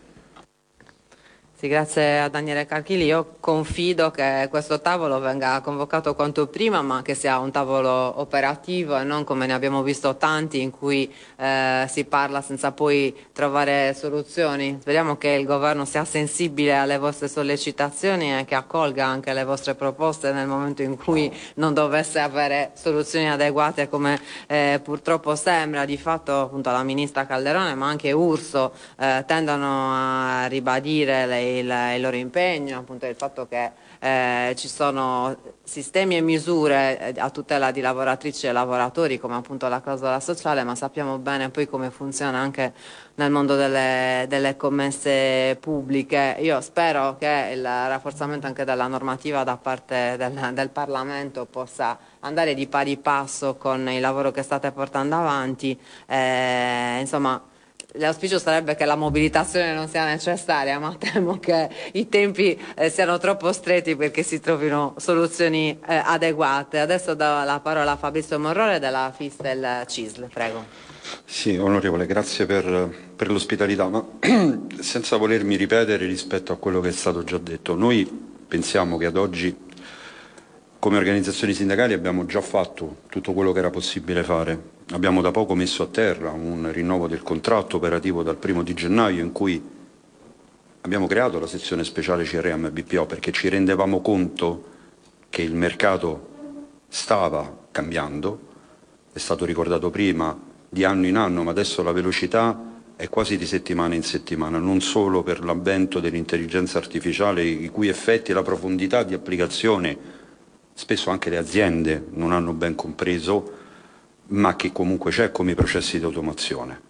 Sì, grazie a Daniele Carchili. Io confido che questo tavolo venga convocato quanto prima, ma che sia un tavolo operativo e non come ne abbiamo visto tanti in cui si parla senza poi trovare soluzioni. Speriamo che il governo sia sensibile alle vostre sollecitazioni e che accolga anche le vostre proposte nel momento in cui non dovesse avere soluzioni adeguate, come purtroppo sembra. Di fatto appunto la ministra Calderone ma anche Urso tendono a ribadire il loro impegno, appunto il fatto che ci sono sistemi e misure a tutela di lavoratrici e lavoratori come appunto la clausola sociale, ma sappiamo bene poi come funziona anche nel mondo delle commesse pubbliche. Io spero che il rafforzamento anche della normativa da parte del Parlamento possa andare di pari passo con il lavoro che state portando avanti. Insomma, l'auspicio sarebbe che la mobilitazione non sia necessaria, ma temo che i tempi siano troppo stretti perché si trovino soluzioni adeguate. Adesso do la parola a Fabrizio Morrore della FISTEL CISL, prego. Sì, onorevole, grazie per l'ospitalità, ma senza volermi ripetere rispetto a quello che è stato già detto, noi pensiamo che ad oggi come organizzazioni sindacali abbiamo già fatto tutto quello che era possibile fare. Abbiamo da poco messo a terra un rinnovo del contratto operativo dal 1° di gennaio in cui abbiamo creato la sezione speciale CRM BPO perché ci rendevamo conto che il mercato stava cambiando, è stato ricordato prima, di anno in anno, ma adesso la velocità è quasi di settimana in settimana, non solo per l'avvento dell'intelligenza artificiale, i cui effetti e la profondità di applicazione spesso anche le aziende non hanno ben compreso, ma che comunque c'è come i processi di automazione.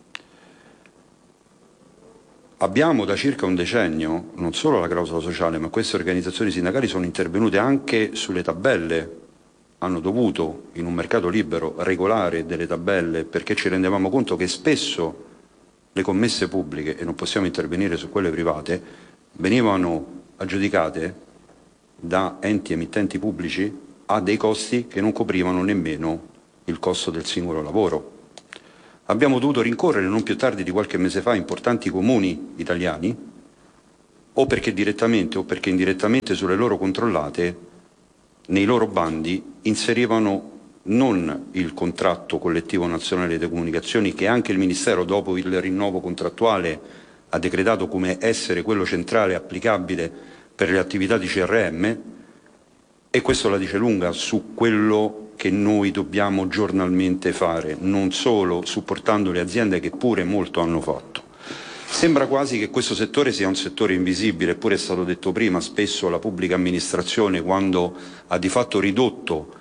Abbiamo da circa un decennio non solo la clausola sociale, ma queste organizzazioni sindacali sono intervenute anche sulle tabelle, hanno dovuto in un mercato libero regolare delle tabelle perché ci rendevamo conto che spesso le commesse pubbliche, e non possiamo intervenire su quelle private, venivano aggiudicate da enti emittenti pubblici a dei costi che non coprivano nemmeno il costo del singolo lavoro. Abbiamo dovuto rincorrere non più tardi di qualche mese fa importanti comuni italiani, o perché direttamente o perché indirettamente sulle loro controllate, nei loro bandi inserivano non il contratto collettivo nazionale delle comunicazioni, che anche il Ministero dopo il rinnovo contrattuale ha decretato come essere quello centrale applicabile per le attività di CRM, e questo la dice lunga su quello che noi dobbiamo giornalmente fare, non solo supportando le aziende che pure molto hanno fatto. Sembra quasi che questo settore sia un settore invisibile, eppure è stato detto prima, spesso la pubblica amministrazione, quando ha di fatto ridotto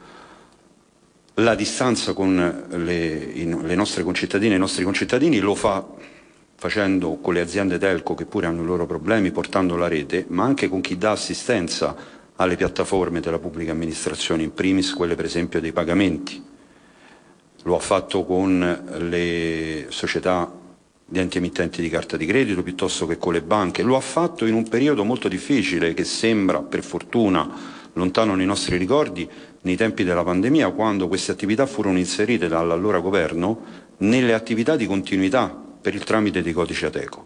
la distanza con le nostre concittadine e i nostri concittadini, lo fa facendo con le aziende telco che pure hanno i loro problemi, portando la rete, ma anche con chi dà assistenza alle piattaforme della pubblica amministrazione, in primis quelle per esempio dei pagamenti. Lo ha fatto con le società di enti emittenti di carta di credito piuttosto che con le banche. Lo ha fatto in un periodo molto difficile che sembra, per fortuna, lontano nei nostri ricordi, nei tempi della pandemia, quando queste attività furono inserite dall'allora governo nelle attività di continuità per il tramite dei codici Ateco.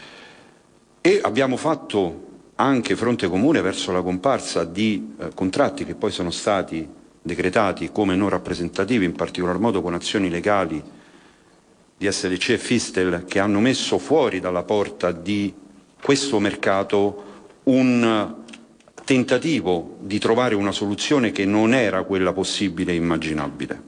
E abbiamo fatto anche fronte comune verso la comparsa di contratti che poi sono stati decretati come non rappresentativi, in particolar modo con azioni legali di SLC e Fistel, che hanno messo fuori dalla porta di questo mercato un tentativo di trovare una soluzione che non era quella possibile e immaginabile.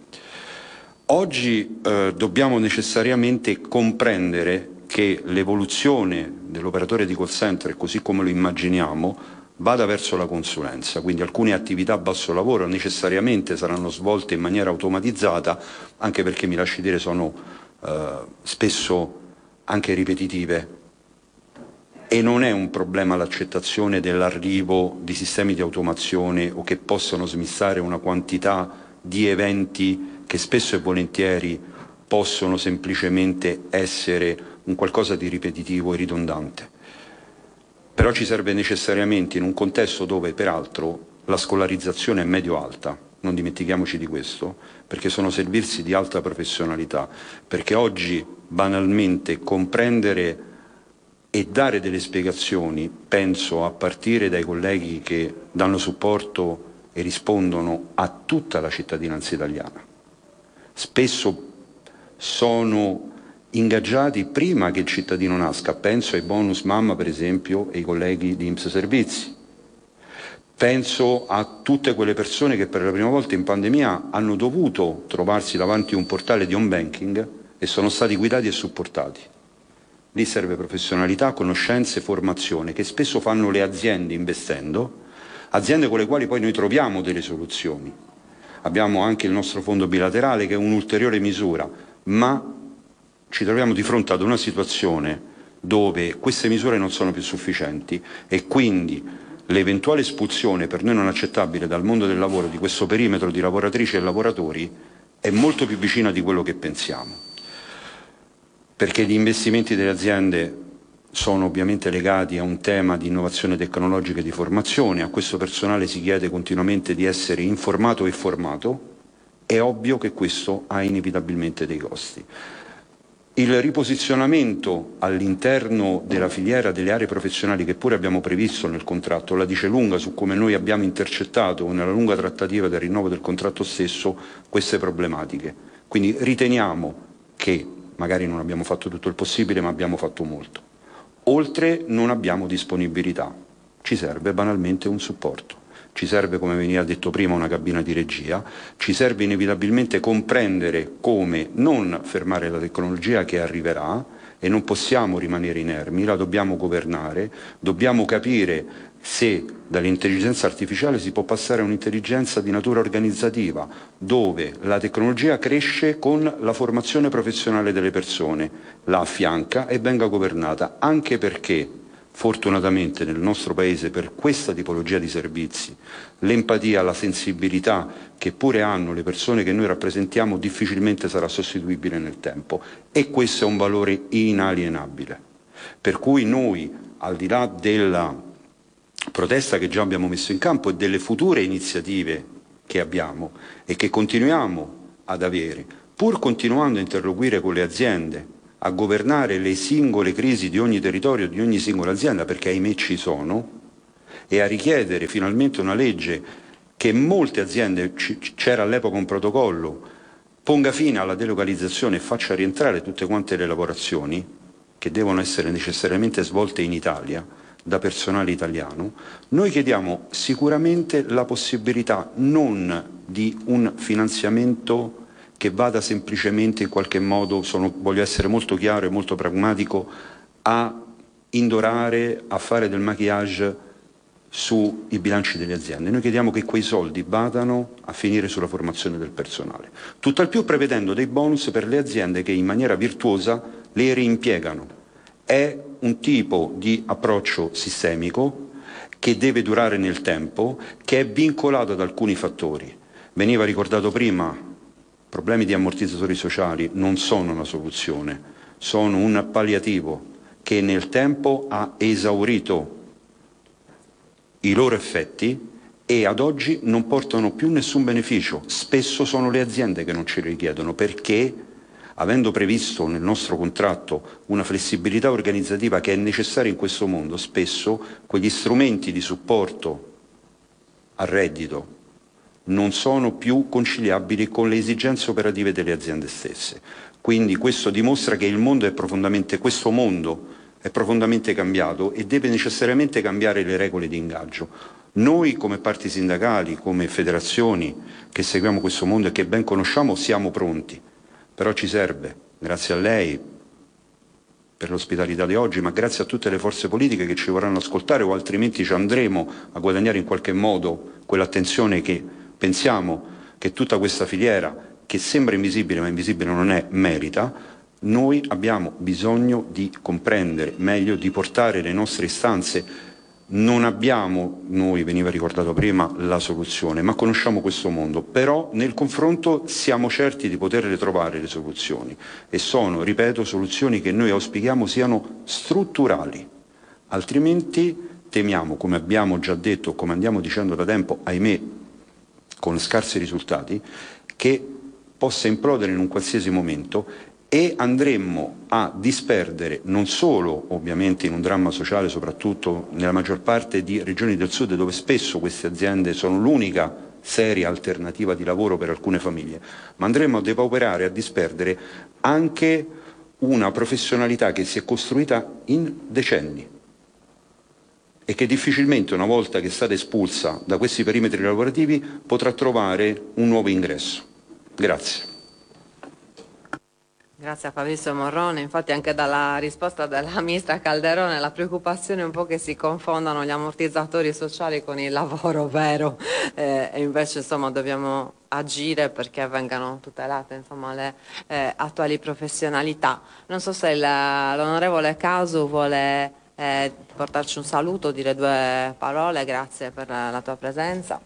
Oggi dobbiamo necessariamente comprendere che l'evoluzione dell'operatore di call center, così come lo immaginiamo, vada verso la consulenza, quindi alcune attività a basso lavoro necessariamente saranno svolte in maniera automatizzata, anche perché, mi lasci dire, sono spesso anche ripetitive, e non è un problema l'accettazione dell'arrivo di sistemi di automazione o che possano smistare una quantità di eventi che spesso e volentieri possono semplicemente essere un qualcosa di ripetitivo e ridondante. Però ci serve necessariamente in un contesto dove peraltro la scolarizzazione è medio-alta, non dimentichiamoci di questo, perché sono servizi di alta professionalità, perché oggi banalmente comprendere e dare delle spiegazioni, penso a partire dai colleghi che danno supporto e rispondono a tutta la cittadinanza italiana, spesso sono ingaggiati prima che il cittadino nasca. Penso ai bonus mamma, per esempio, e ai colleghi di INPS Servizi. Penso a tutte quelle persone che per la prima volta in pandemia hanno dovuto trovarsi davanti a un portale di home banking e sono stati guidati e supportati. Lì serve professionalità, conoscenze, formazione, che spesso fanno le aziende investendo, aziende con le quali poi noi troviamo delle soluzioni. Abbiamo anche il nostro fondo bilaterale, che è un'ulteriore misura, ma ci troviamo di fronte ad una situazione dove queste misure non sono più sufficienti e quindi l'eventuale espulsione, per noi non accettabile, dal mondo del lavoro di questo perimetro di lavoratrici e lavoratori è molto più vicina di quello che pensiamo, perché gli investimenti delle aziende sono ovviamente legati a un tema di innovazione tecnologica e di formazione. A questo personale si chiede continuamente di essere informato e formato. È ovvio che questo ha inevitabilmente dei costi. Il riposizionamento all'interno della filiera delle aree professionali, che pure abbiamo previsto nel contratto, la dice lunga su come noi abbiamo intercettato nella lunga trattativa del rinnovo del contratto stesso queste problematiche. Quindi riteniamo che magari non abbiamo fatto tutto il possibile, ma abbiamo fatto molto. Oltre, non abbiamo disponibilità, ci serve banalmente un supporto. Ci serve, come veniva detto prima, una cabina di regia, ci serve inevitabilmente comprendere come non fermare la tecnologia che arriverà e non possiamo rimanere inermi, la dobbiamo governare, dobbiamo capire se dall'intelligenza artificiale si può passare a un'intelligenza di natura organizzativa, dove la tecnologia cresce con la formazione professionale delle persone, la affianca e venga governata, anche perché fortunatamente nel nostro Paese per questa tipologia di servizi l'empatia, la sensibilità che pure hanno le persone che noi rappresentiamo difficilmente sarà sostituibile nel tempo, e questo è un valore inalienabile. Per cui noi, al di là della protesta che già abbiamo messo in campo e delle future iniziative che abbiamo e che continuiamo ad avere, pur continuando a interloquire con le aziende, a governare le singole crisi di ogni territorio, di ogni singola azienda, perché ahimè ci sono, e a richiedere finalmente una legge che molte aziende, c'era all'epoca un protocollo, ponga fine alla delocalizzazione e faccia rientrare tutte quante le lavorazioni che devono essere necessariamente svolte in Italia da personale italiano. Noi chiediamo sicuramente la possibilità non di un finanziamento che vada semplicemente in qualche modo, voglio essere molto chiaro e molto pragmatico, a indorare, a fare del maquillage sui bilanci delle aziende. Noi chiediamo che quei soldi vadano a finire sulla formazione del personale, tutt'al più prevedendo dei bonus per le aziende che in maniera virtuosa le reimpiegano. È un tipo di approccio sistemico che deve durare nel tempo, che è vincolato ad alcuni fattori. Veniva ricordato prima, problemi di ammortizzatori sociali non sono una soluzione, sono un palliativo che nel tempo ha esaurito i loro effetti e ad oggi non portano più nessun beneficio. Spesso sono le aziende che non ce li richiedono perché, avendo previsto nel nostro contratto una flessibilità organizzativa che è necessaria in questo mondo, spesso quegli strumenti di supporto al reddito non sono più conciliabili con le esigenze operative delle aziende stesse. Quindi questo dimostra che questo mondo è profondamente cambiato e deve necessariamente cambiare le regole di ingaggio. Noi come parti sindacali, come federazioni che seguiamo questo mondo e che ben conosciamo, siamo pronti. Però ci serve, grazie a lei per l'ospitalità di oggi, ma grazie a tutte le forze politiche che ci vorranno ascoltare, o altrimenti ci andremo a guadagnare in qualche modo quell'attenzione che pensiamo che tutta questa filiera, che sembra invisibile ma invisibile non è, merita. Noi abbiamo bisogno di comprendere meglio, di portare le nostre istanze. Non abbiamo, noi veniva ricordato prima, la soluzione, ma conosciamo questo mondo, però nel confronto siamo certi di poterle trovare le soluzioni, e sono, ripeto, soluzioni che noi auspichiamo siano strutturali, altrimenti temiamo, come abbiamo già detto, come andiamo dicendo da tempo, ahimè con scarsi risultati, che possa implodere in un qualsiasi momento e andremmo a disperdere, non solo ovviamente in un dramma sociale, soprattutto nella maggior parte di regioni del sud dove spesso queste aziende sono l'unica seria alternativa di lavoro per alcune famiglie, ma andremmo a depauperare, a disperdere anche una professionalità che si è costruita in decenni e che difficilmente, una volta che è stata espulsa da questi perimetri lavorativi, potrà trovare un nuovo ingresso. Grazie. Grazie a Fabrizio Morrone. Infatti anche dalla risposta della ministra Calderone la preoccupazione è un po' che si confondano gli ammortizzatori sociali con il lavoro vero, e invece insomma dobbiamo agire perché vengano tutelate insomma le attuali professionalità. Non so se l'onorevole Casu vuole portarci un saluto, dire due parole. Grazie per la tua presenza.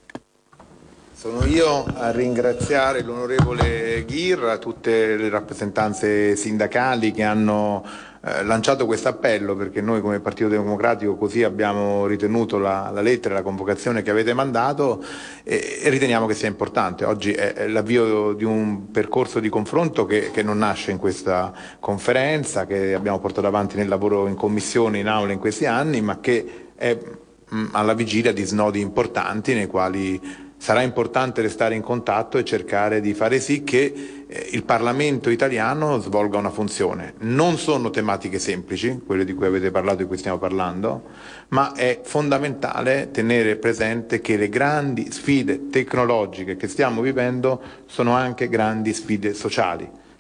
Sono io a ringraziare l'onorevole Ghirra, tutte le rappresentanze sindacali che hanno lanciato questo appello, perché noi come Partito Democratico così abbiamo ritenuto la lettera, la convocazione che avete mandato, e riteniamo che sia importante. Oggi è l'avvio di un percorso di confronto che non nasce in questa conferenza, che abbiamo portato avanti nel lavoro in commissione, in aula in questi anni, ma che è alla vigilia di snodi importanti nei quali sarà importante restare in contatto e cercare di fare sì che il Parlamento italiano svolga una funzione. Non sono tematiche semplici, quelle di cui avete parlato e di cui stiamo parlando, ma è fondamentale tenere presente che le grandi sfide tecnologiche che stiamo vivendo sono anche grandi sfide sociali,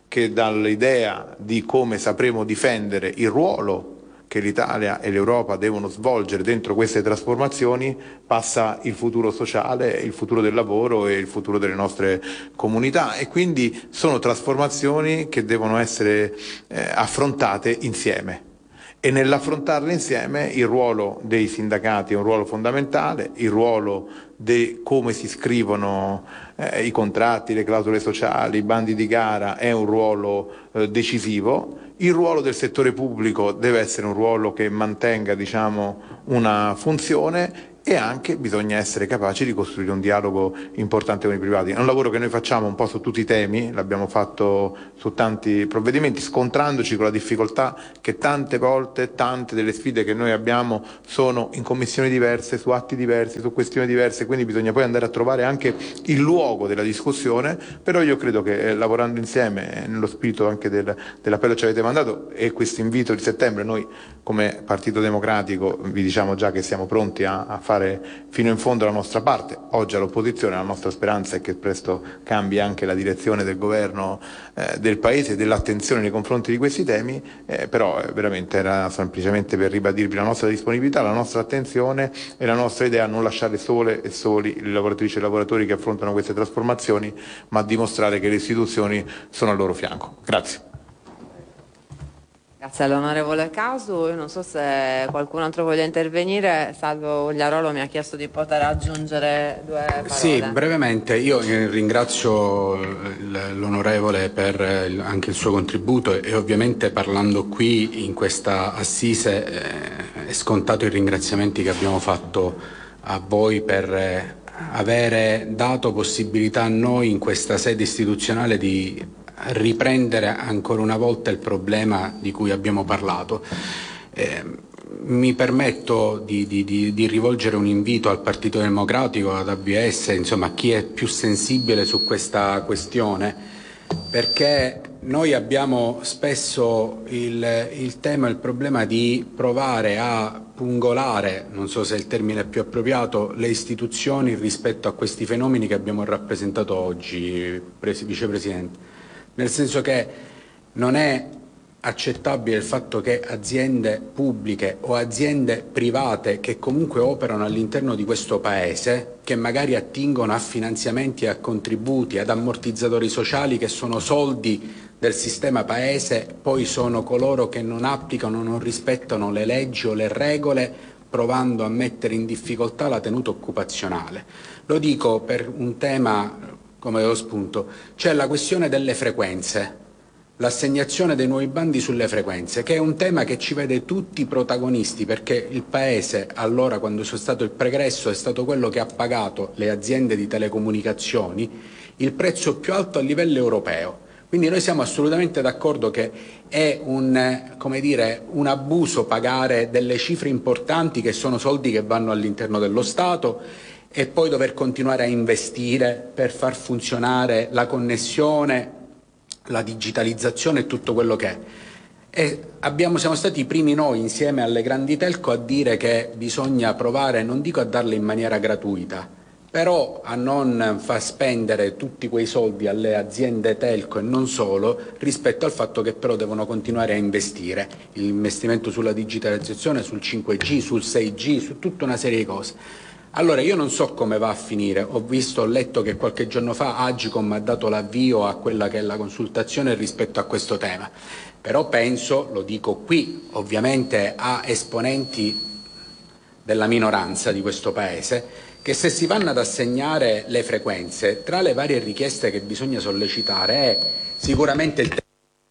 che dall'idea di come sapremo difendere il ruolo che l'Italia e l'Europa devono svolgere dentro queste trasformazioni passa il futuro sociale, il futuro del lavoro e il futuro delle nostre comunità, e quindi sono trasformazioni che devono essere affrontate insieme. E nell'affrontarle insieme il ruolo dei sindacati è un ruolo fondamentale, il ruolo di come si scrivono i contratti, le clausole sociali, i bandi di gara è un ruolo decisivo. Il ruolo del settore pubblico deve essere un ruolo che mantenga, una funzione, e anche bisogna essere capaci di costruire un dialogo importante con i privati. È un lavoro che noi facciamo un po' su tutti i temi, l'abbiamo fatto su tanti provvedimenti, scontrandoci con la difficoltà che tante volte, tante delle sfide che noi abbiamo sono in commissioni diverse, su atti diversi, su questioni diverse, quindi bisogna poi andare a trovare anche il luogo della discussione, però io credo che lavorando insieme, nello spirito anche dell'appello che ci avete mandato e questo invito di settembre, noi come Partito Democratico vi diciamo già che siamo pronti a fare fino in fondo la nostra parte. Oggi all'opposizione la nostra speranza è che presto cambi anche la direzione del governo del Paese e dell'attenzione nei confronti di questi temi, però veramente era semplicemente per ribadirvi la nostra disponibilità, la nostra attenzione e la nostra idea a non lasciare sole e soli le lavoratrici e i lavoratori che affrontano queste trasformazioni, ma dimostrare che le istituzioni sono al loro fianco. Grazie. Grazie all'onorevole Casu. Io non so se qualcun altro voglia intervenire. Salvo Ugliarolo mi ha chiesto di poter aggiungere 2 parole. Sì, brevemente. Io ringrazio l'onorevole per anche il suo contributo e ovviamente parlando qui in questa assise è scontato i ringraziamenti che abbiamo fatto a voi per avere dato possibilità a noi in questa sede istituzionale di riprendere ancora una volta il problema di cui abbiamo parlato. Mi permetto di rivolgere un invito al Partito Democratico, ad AVS, insomma a chi è più sensibile su questa questione, perché noi abbiamo spesso il tema, il problema di provare a pungolare, non so se il termine è più appropriato, le istituzioni rispetto a questi fenomeni che abbiamo rappresentato oggi, Vicepresidente. Nel senso che non è accettabile il fatto che aziende pubbliche o aziende private che comunque operano all'interno di questo Paese, che magari attingono a finanziamenti e a contributi, ad ammortizzatori sociali che sono soldi del sistema Paese, poi sono coloro che non applicano, non rispettano le leggi o le regole, provando a mettere in difficoltà la tenuta occupazionale. Lo dico per un tema come lo spunto, c'è la questione delle frequenze, l'assegnazione dei nuovi bandi sulle frequenze, che è un tema che ci vede tutti protagonisti, perché il Paese, allora quando c'è stato il pregresso, è stato quello che ha pagato le aziende di telecomunicazioni il prezzo più alto a livello europeo. Quindi noi siamo assolutamente d'accordo che è un abuso pagare delle cifre importanti che sono soldi che vanno all'interno dello Stato e poi dover continuare a investire per far funzionare la connessione, la digitalizzazione e tutto quello che è. Siamo stati i primi noi, insieme alle grandi telco, a dire che bisogna provare, non dico a darle in maniera gratuita, però a non far spendere tutti quei soldi alle aziende telco e non solo, rispetto al fatto che però devono continuare a investire. L'investimento sulla digitalizzazione, sul 5G, sul 6G, su tutta una serie di cose. Allora io non so come va a finire, ho letto che qualche giorno fa Agcom ha dato l'avvio a quella che è la consultazione rispetto a questo tema, però penso, lo dico qui ovviamente a esponenti della minoranza di questo Paese, che se si vanno ad assegnare le frequenze, tra le varie richieste che bisogna sollecitare è sicuramente il tema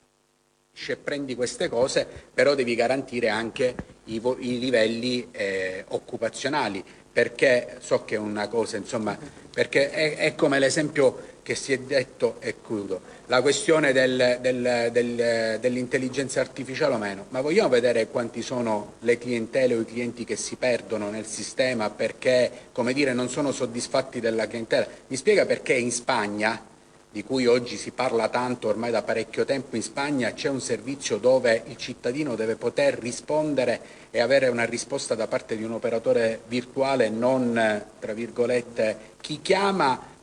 e prendi queste cose, però devi garantire anche i livelli occupazionali, perché so che è una cosa, insomma, perché è come l'esempio che si è detto, e chiudo, la questione dell'intelligenza artificiale o meno, ma vogliamo vedere quanti sono le clientele o i clienti che si perdono nel sistema perché, come dire, non sono soddisfatti della clientela? Mi spiega perché in Spagna, di cui oggi si parla tanto ormai da parecchio tempo, in Spagna c'è un servizio dove il cittadino deve poter rispondere e avere una risposta da parte di un operatore virtuale, non, tra virgolette, chi chiama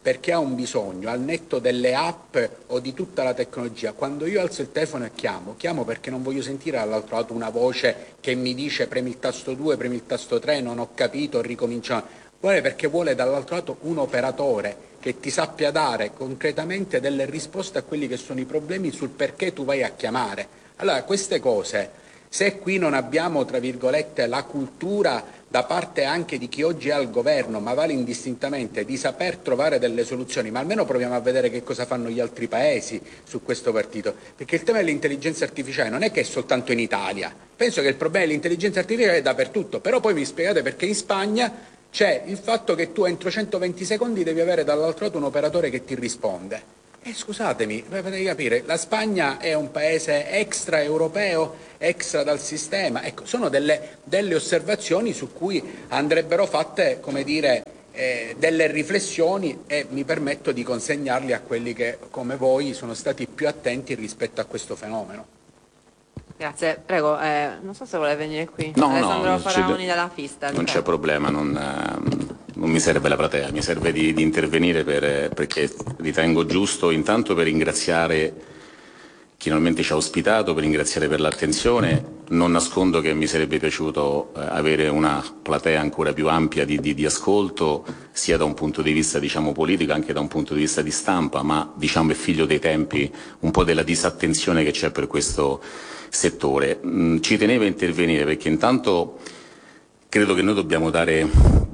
perché ha un bisogno, al netto delle app o di tutta la tecnologia. Quando io alzo il telefono e chiamo perché non voglio sentire dall'altro lato una voce che mi dice premi il tasto 2, premi il tasto 3, non ho capito, ricominciamo. Vuole perché vuole dall'altro lato un operatore che ti sappia dare concretamente delle risposte a quelli che sono i problemi sul perché tu vai a chiamare. Allora, queste cose, se qui non abbiamo, tra virgolette, la cultura da parte anche di chi oggi è al governo, ma vale indistintamente, di saper trovare delle soluzioni, ma almeno proviamo a vedere che cosa fanno gli altri paesi su questo partito, perché il tema dell'intelligenza artificiale non è che è soltanto in Italia, penso che il problema dell'intelligenza artificiale è dappertutto, però poi mi spiegate perché in Spagna c'è il fatto che tu entro 120 secondi devi avere dall'altro lato un operatore che ti risponde. Scusatemi, potete capire, la Spagna è un paese extraeuropeo, extra dal sistema. Ecco, sono delle osservazioni su cui andrebbero fatte, come dire, delle riflessioni, e mi permetto di consegnarli a quelli che, come voi, sono stati più attenti rispetto a questo fenomeno. Grazie, prego, non so se vuole venire qui. No, Alessandro Faraoni della Fistel. Non c'è problema, non mi serve la platea, mi serve di intervenire perché ritengo giusto, intanto per ringraziare chi normalmente ci ha ospitato, per ringraziare per l'attenzione. Non nascondo che mi sarebbe piaciuto avere una platea ancora più ampia di ascolto, sia da un punto di vista politico, anche da un punto di vista di stampa, ma è figlio dei tempi un po' della disattenzione che c'è per questo settore. Ci tenevo a intervenire perché intanto credo che noi dobbiamo dare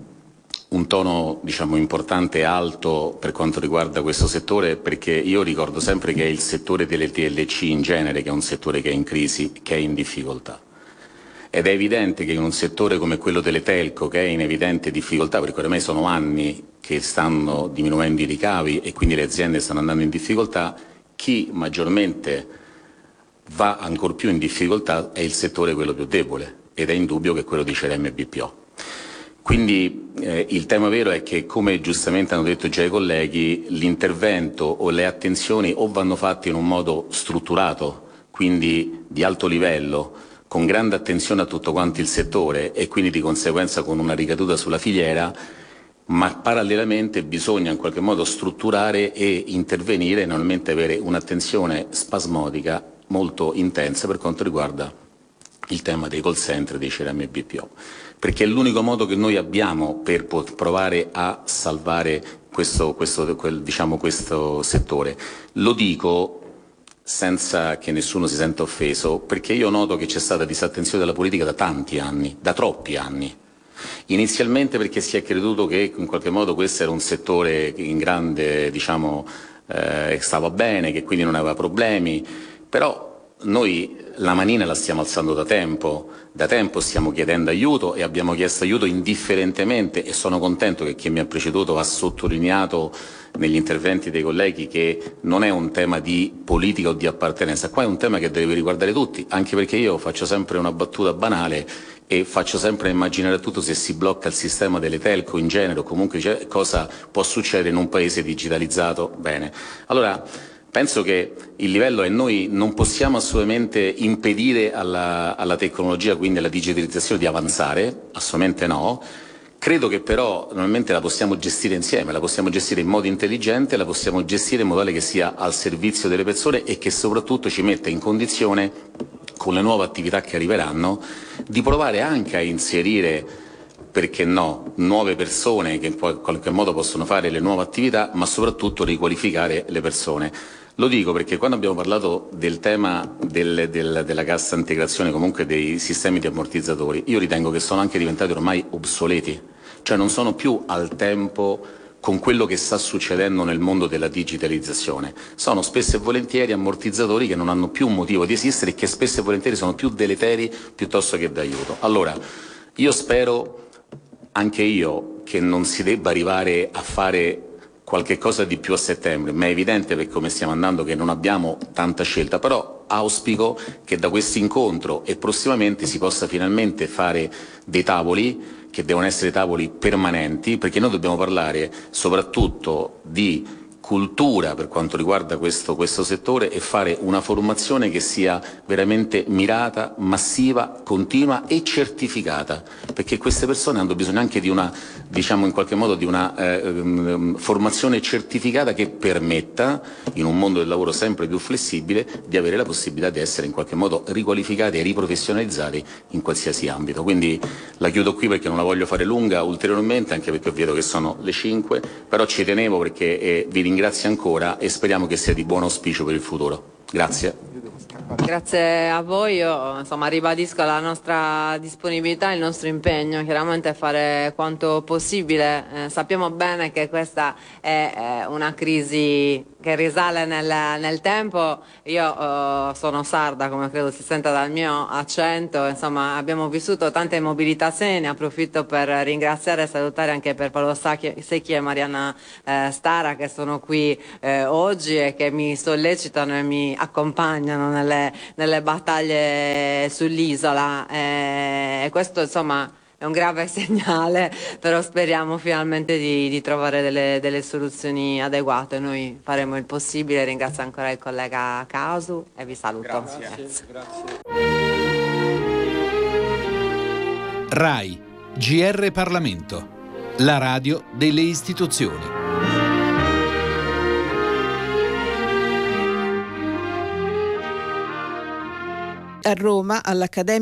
un tono importante e alto per quanto riguarda questo settore, perché io ricordo sempre che è il settore delle TLC in genere che è un settore che è in crisi, che è in difficoltà. Ed è evidente che in un settore come quello delle telco, che è in evidente difficoltà, perché ormai sono anni che stanno diminuendo i ricavi e quindi le aziende stanno andando in difficoltà, chi maggiormente va ancor più in difficoltà è il settore quello più debole, ed è indubbio che quello di Cerem e BPO. Quindi il tema vero è che, come giustamente hanno detto già i colleghi, l'intervento o le attenzioni o vanno fatte in un modo strutturato, quindi di alto livello, con grande attenzione a tutto quanto il settore e quindi di conseguenza con una ricaduta sulla filiera, ma parallelamente bisogna in qualche modo strutturare e intervenire, normalmente avere un'attenzione spasmodica molto intensa per quanto riguarda il tema dei call center, dei Cerem e BPO, perché è l'unico modo che noi abbiamo per provare a salvare questo settore. Lo dico senza che nessuno si senta offeso, perché io noto che c'è stata disattenzione della politica da tanti anni, da troppi anni. Inizialmente perché si è creduto che in qualche modo questo era un settore in grande, stava bene, che quindi non aveva problemi, però noi la manina la stiamo alzando da tempo stiamo chiedendo aiuto e abbiamo chiesto aiuto indifferentemente, e sono contento che chi mi ha preceduto ha sottolineato negli interventi dei colleghi che non è un tema di politica o di appartenenza, qua è un tema che deve riguardare tutti, anche perché io faccio sempre una battuta banale e faccio sempre immaginare a tutto se si blocca il sistema delle telco in genere o comunque cosa può succedere in un paese digitalizzato. Bene, allora penso che il livello è noi non possiamo assolutamente impedire alla tecnologia, quindi alla digitalizzazione, di avanzare, assolutamente no. Credo che però normalmente la possiamo gestire insieme, la possiamo gestire in modo intelligente, la possiamo gestire in modo tale che sia al servizio delle persone e che soprattutto ci metta in condizione, con le nuove attività che arriveranno, di provare anche a inserire, perché no, nuove persone che in qualche modo possono fare le nuove attività, ma soprattutto riqualificare le persone. Lo dico perché quando abbiamo parlato del tema della cassa integrazione, comunque dei sistemi di ammortizzatori, io ritengo che sono anche diventati ormai obsoleti, cioè non sono più al tempo con quello che sta succedendo nel mondo della digitalizzazione. Sono spesso e volentieri ammortizzatori che non hanno più un motivo di esistere e che spesso e volentieri sono più deleteri piuttosto che d'aiuto. Allora, io spero, anche io, che non si debba arrivare a fare qualche cosa di più a settembre, ma è evidente, per come stiamo andando, che non abbiamo tanta scelta, però auspico che da questo incontro e prossimamente si possa finalmente fare dei tavoli che devono essere tavoli permanenti, perché noi dobbiamo parlare soprattutto di cultura per quanto riguarda questo settore e fare una formazione che sia veramente mirata, massiva, continua e certificata, perché queste persone hanno bisogno anche di una, diciamo in qualche modo, di una formazione certificata che permetta, in un mondo del lavoro sempre più flessibile, di avere la possibilità di essere in qualche modo riqualificati e riprofessionalizzati in qualsiasi ambito. Quindi la chiudo qui perché non la voglio fare lunga ulteriormente, anche perché vedo che sono le 5, però ci tenevo perché vi ringrazio ancora e speriamo che sia di buon auspicio per il futuro. Grazie. Grazie a voi, io ribadisco la nostra disponibilità e il nostro impegno, chiaramente a fare quanto possibile. Sappiamo bene che questa è una crisi che risale nel tempo. Io sono sarda, come credo si senta dal mio accento, abbiamo vissuto tante mobilitazioni, ne approfitto per ringraziare e salutare anche per Paolo Secchi e Marianna Stara che sono qui oggi e che mi sollecitano e mi accompagnano nelle battaglie sull'isola, e questo è un grave segnale, però speriamo finalmente di trovare delle soluzioni adeguate. Noi faremo il possibile. Ringrazio ancora il collega Casu e vi saluto. Grazie. RAI, GR Parlamento, la radio delle istituzioni. A Roma, all'Accademia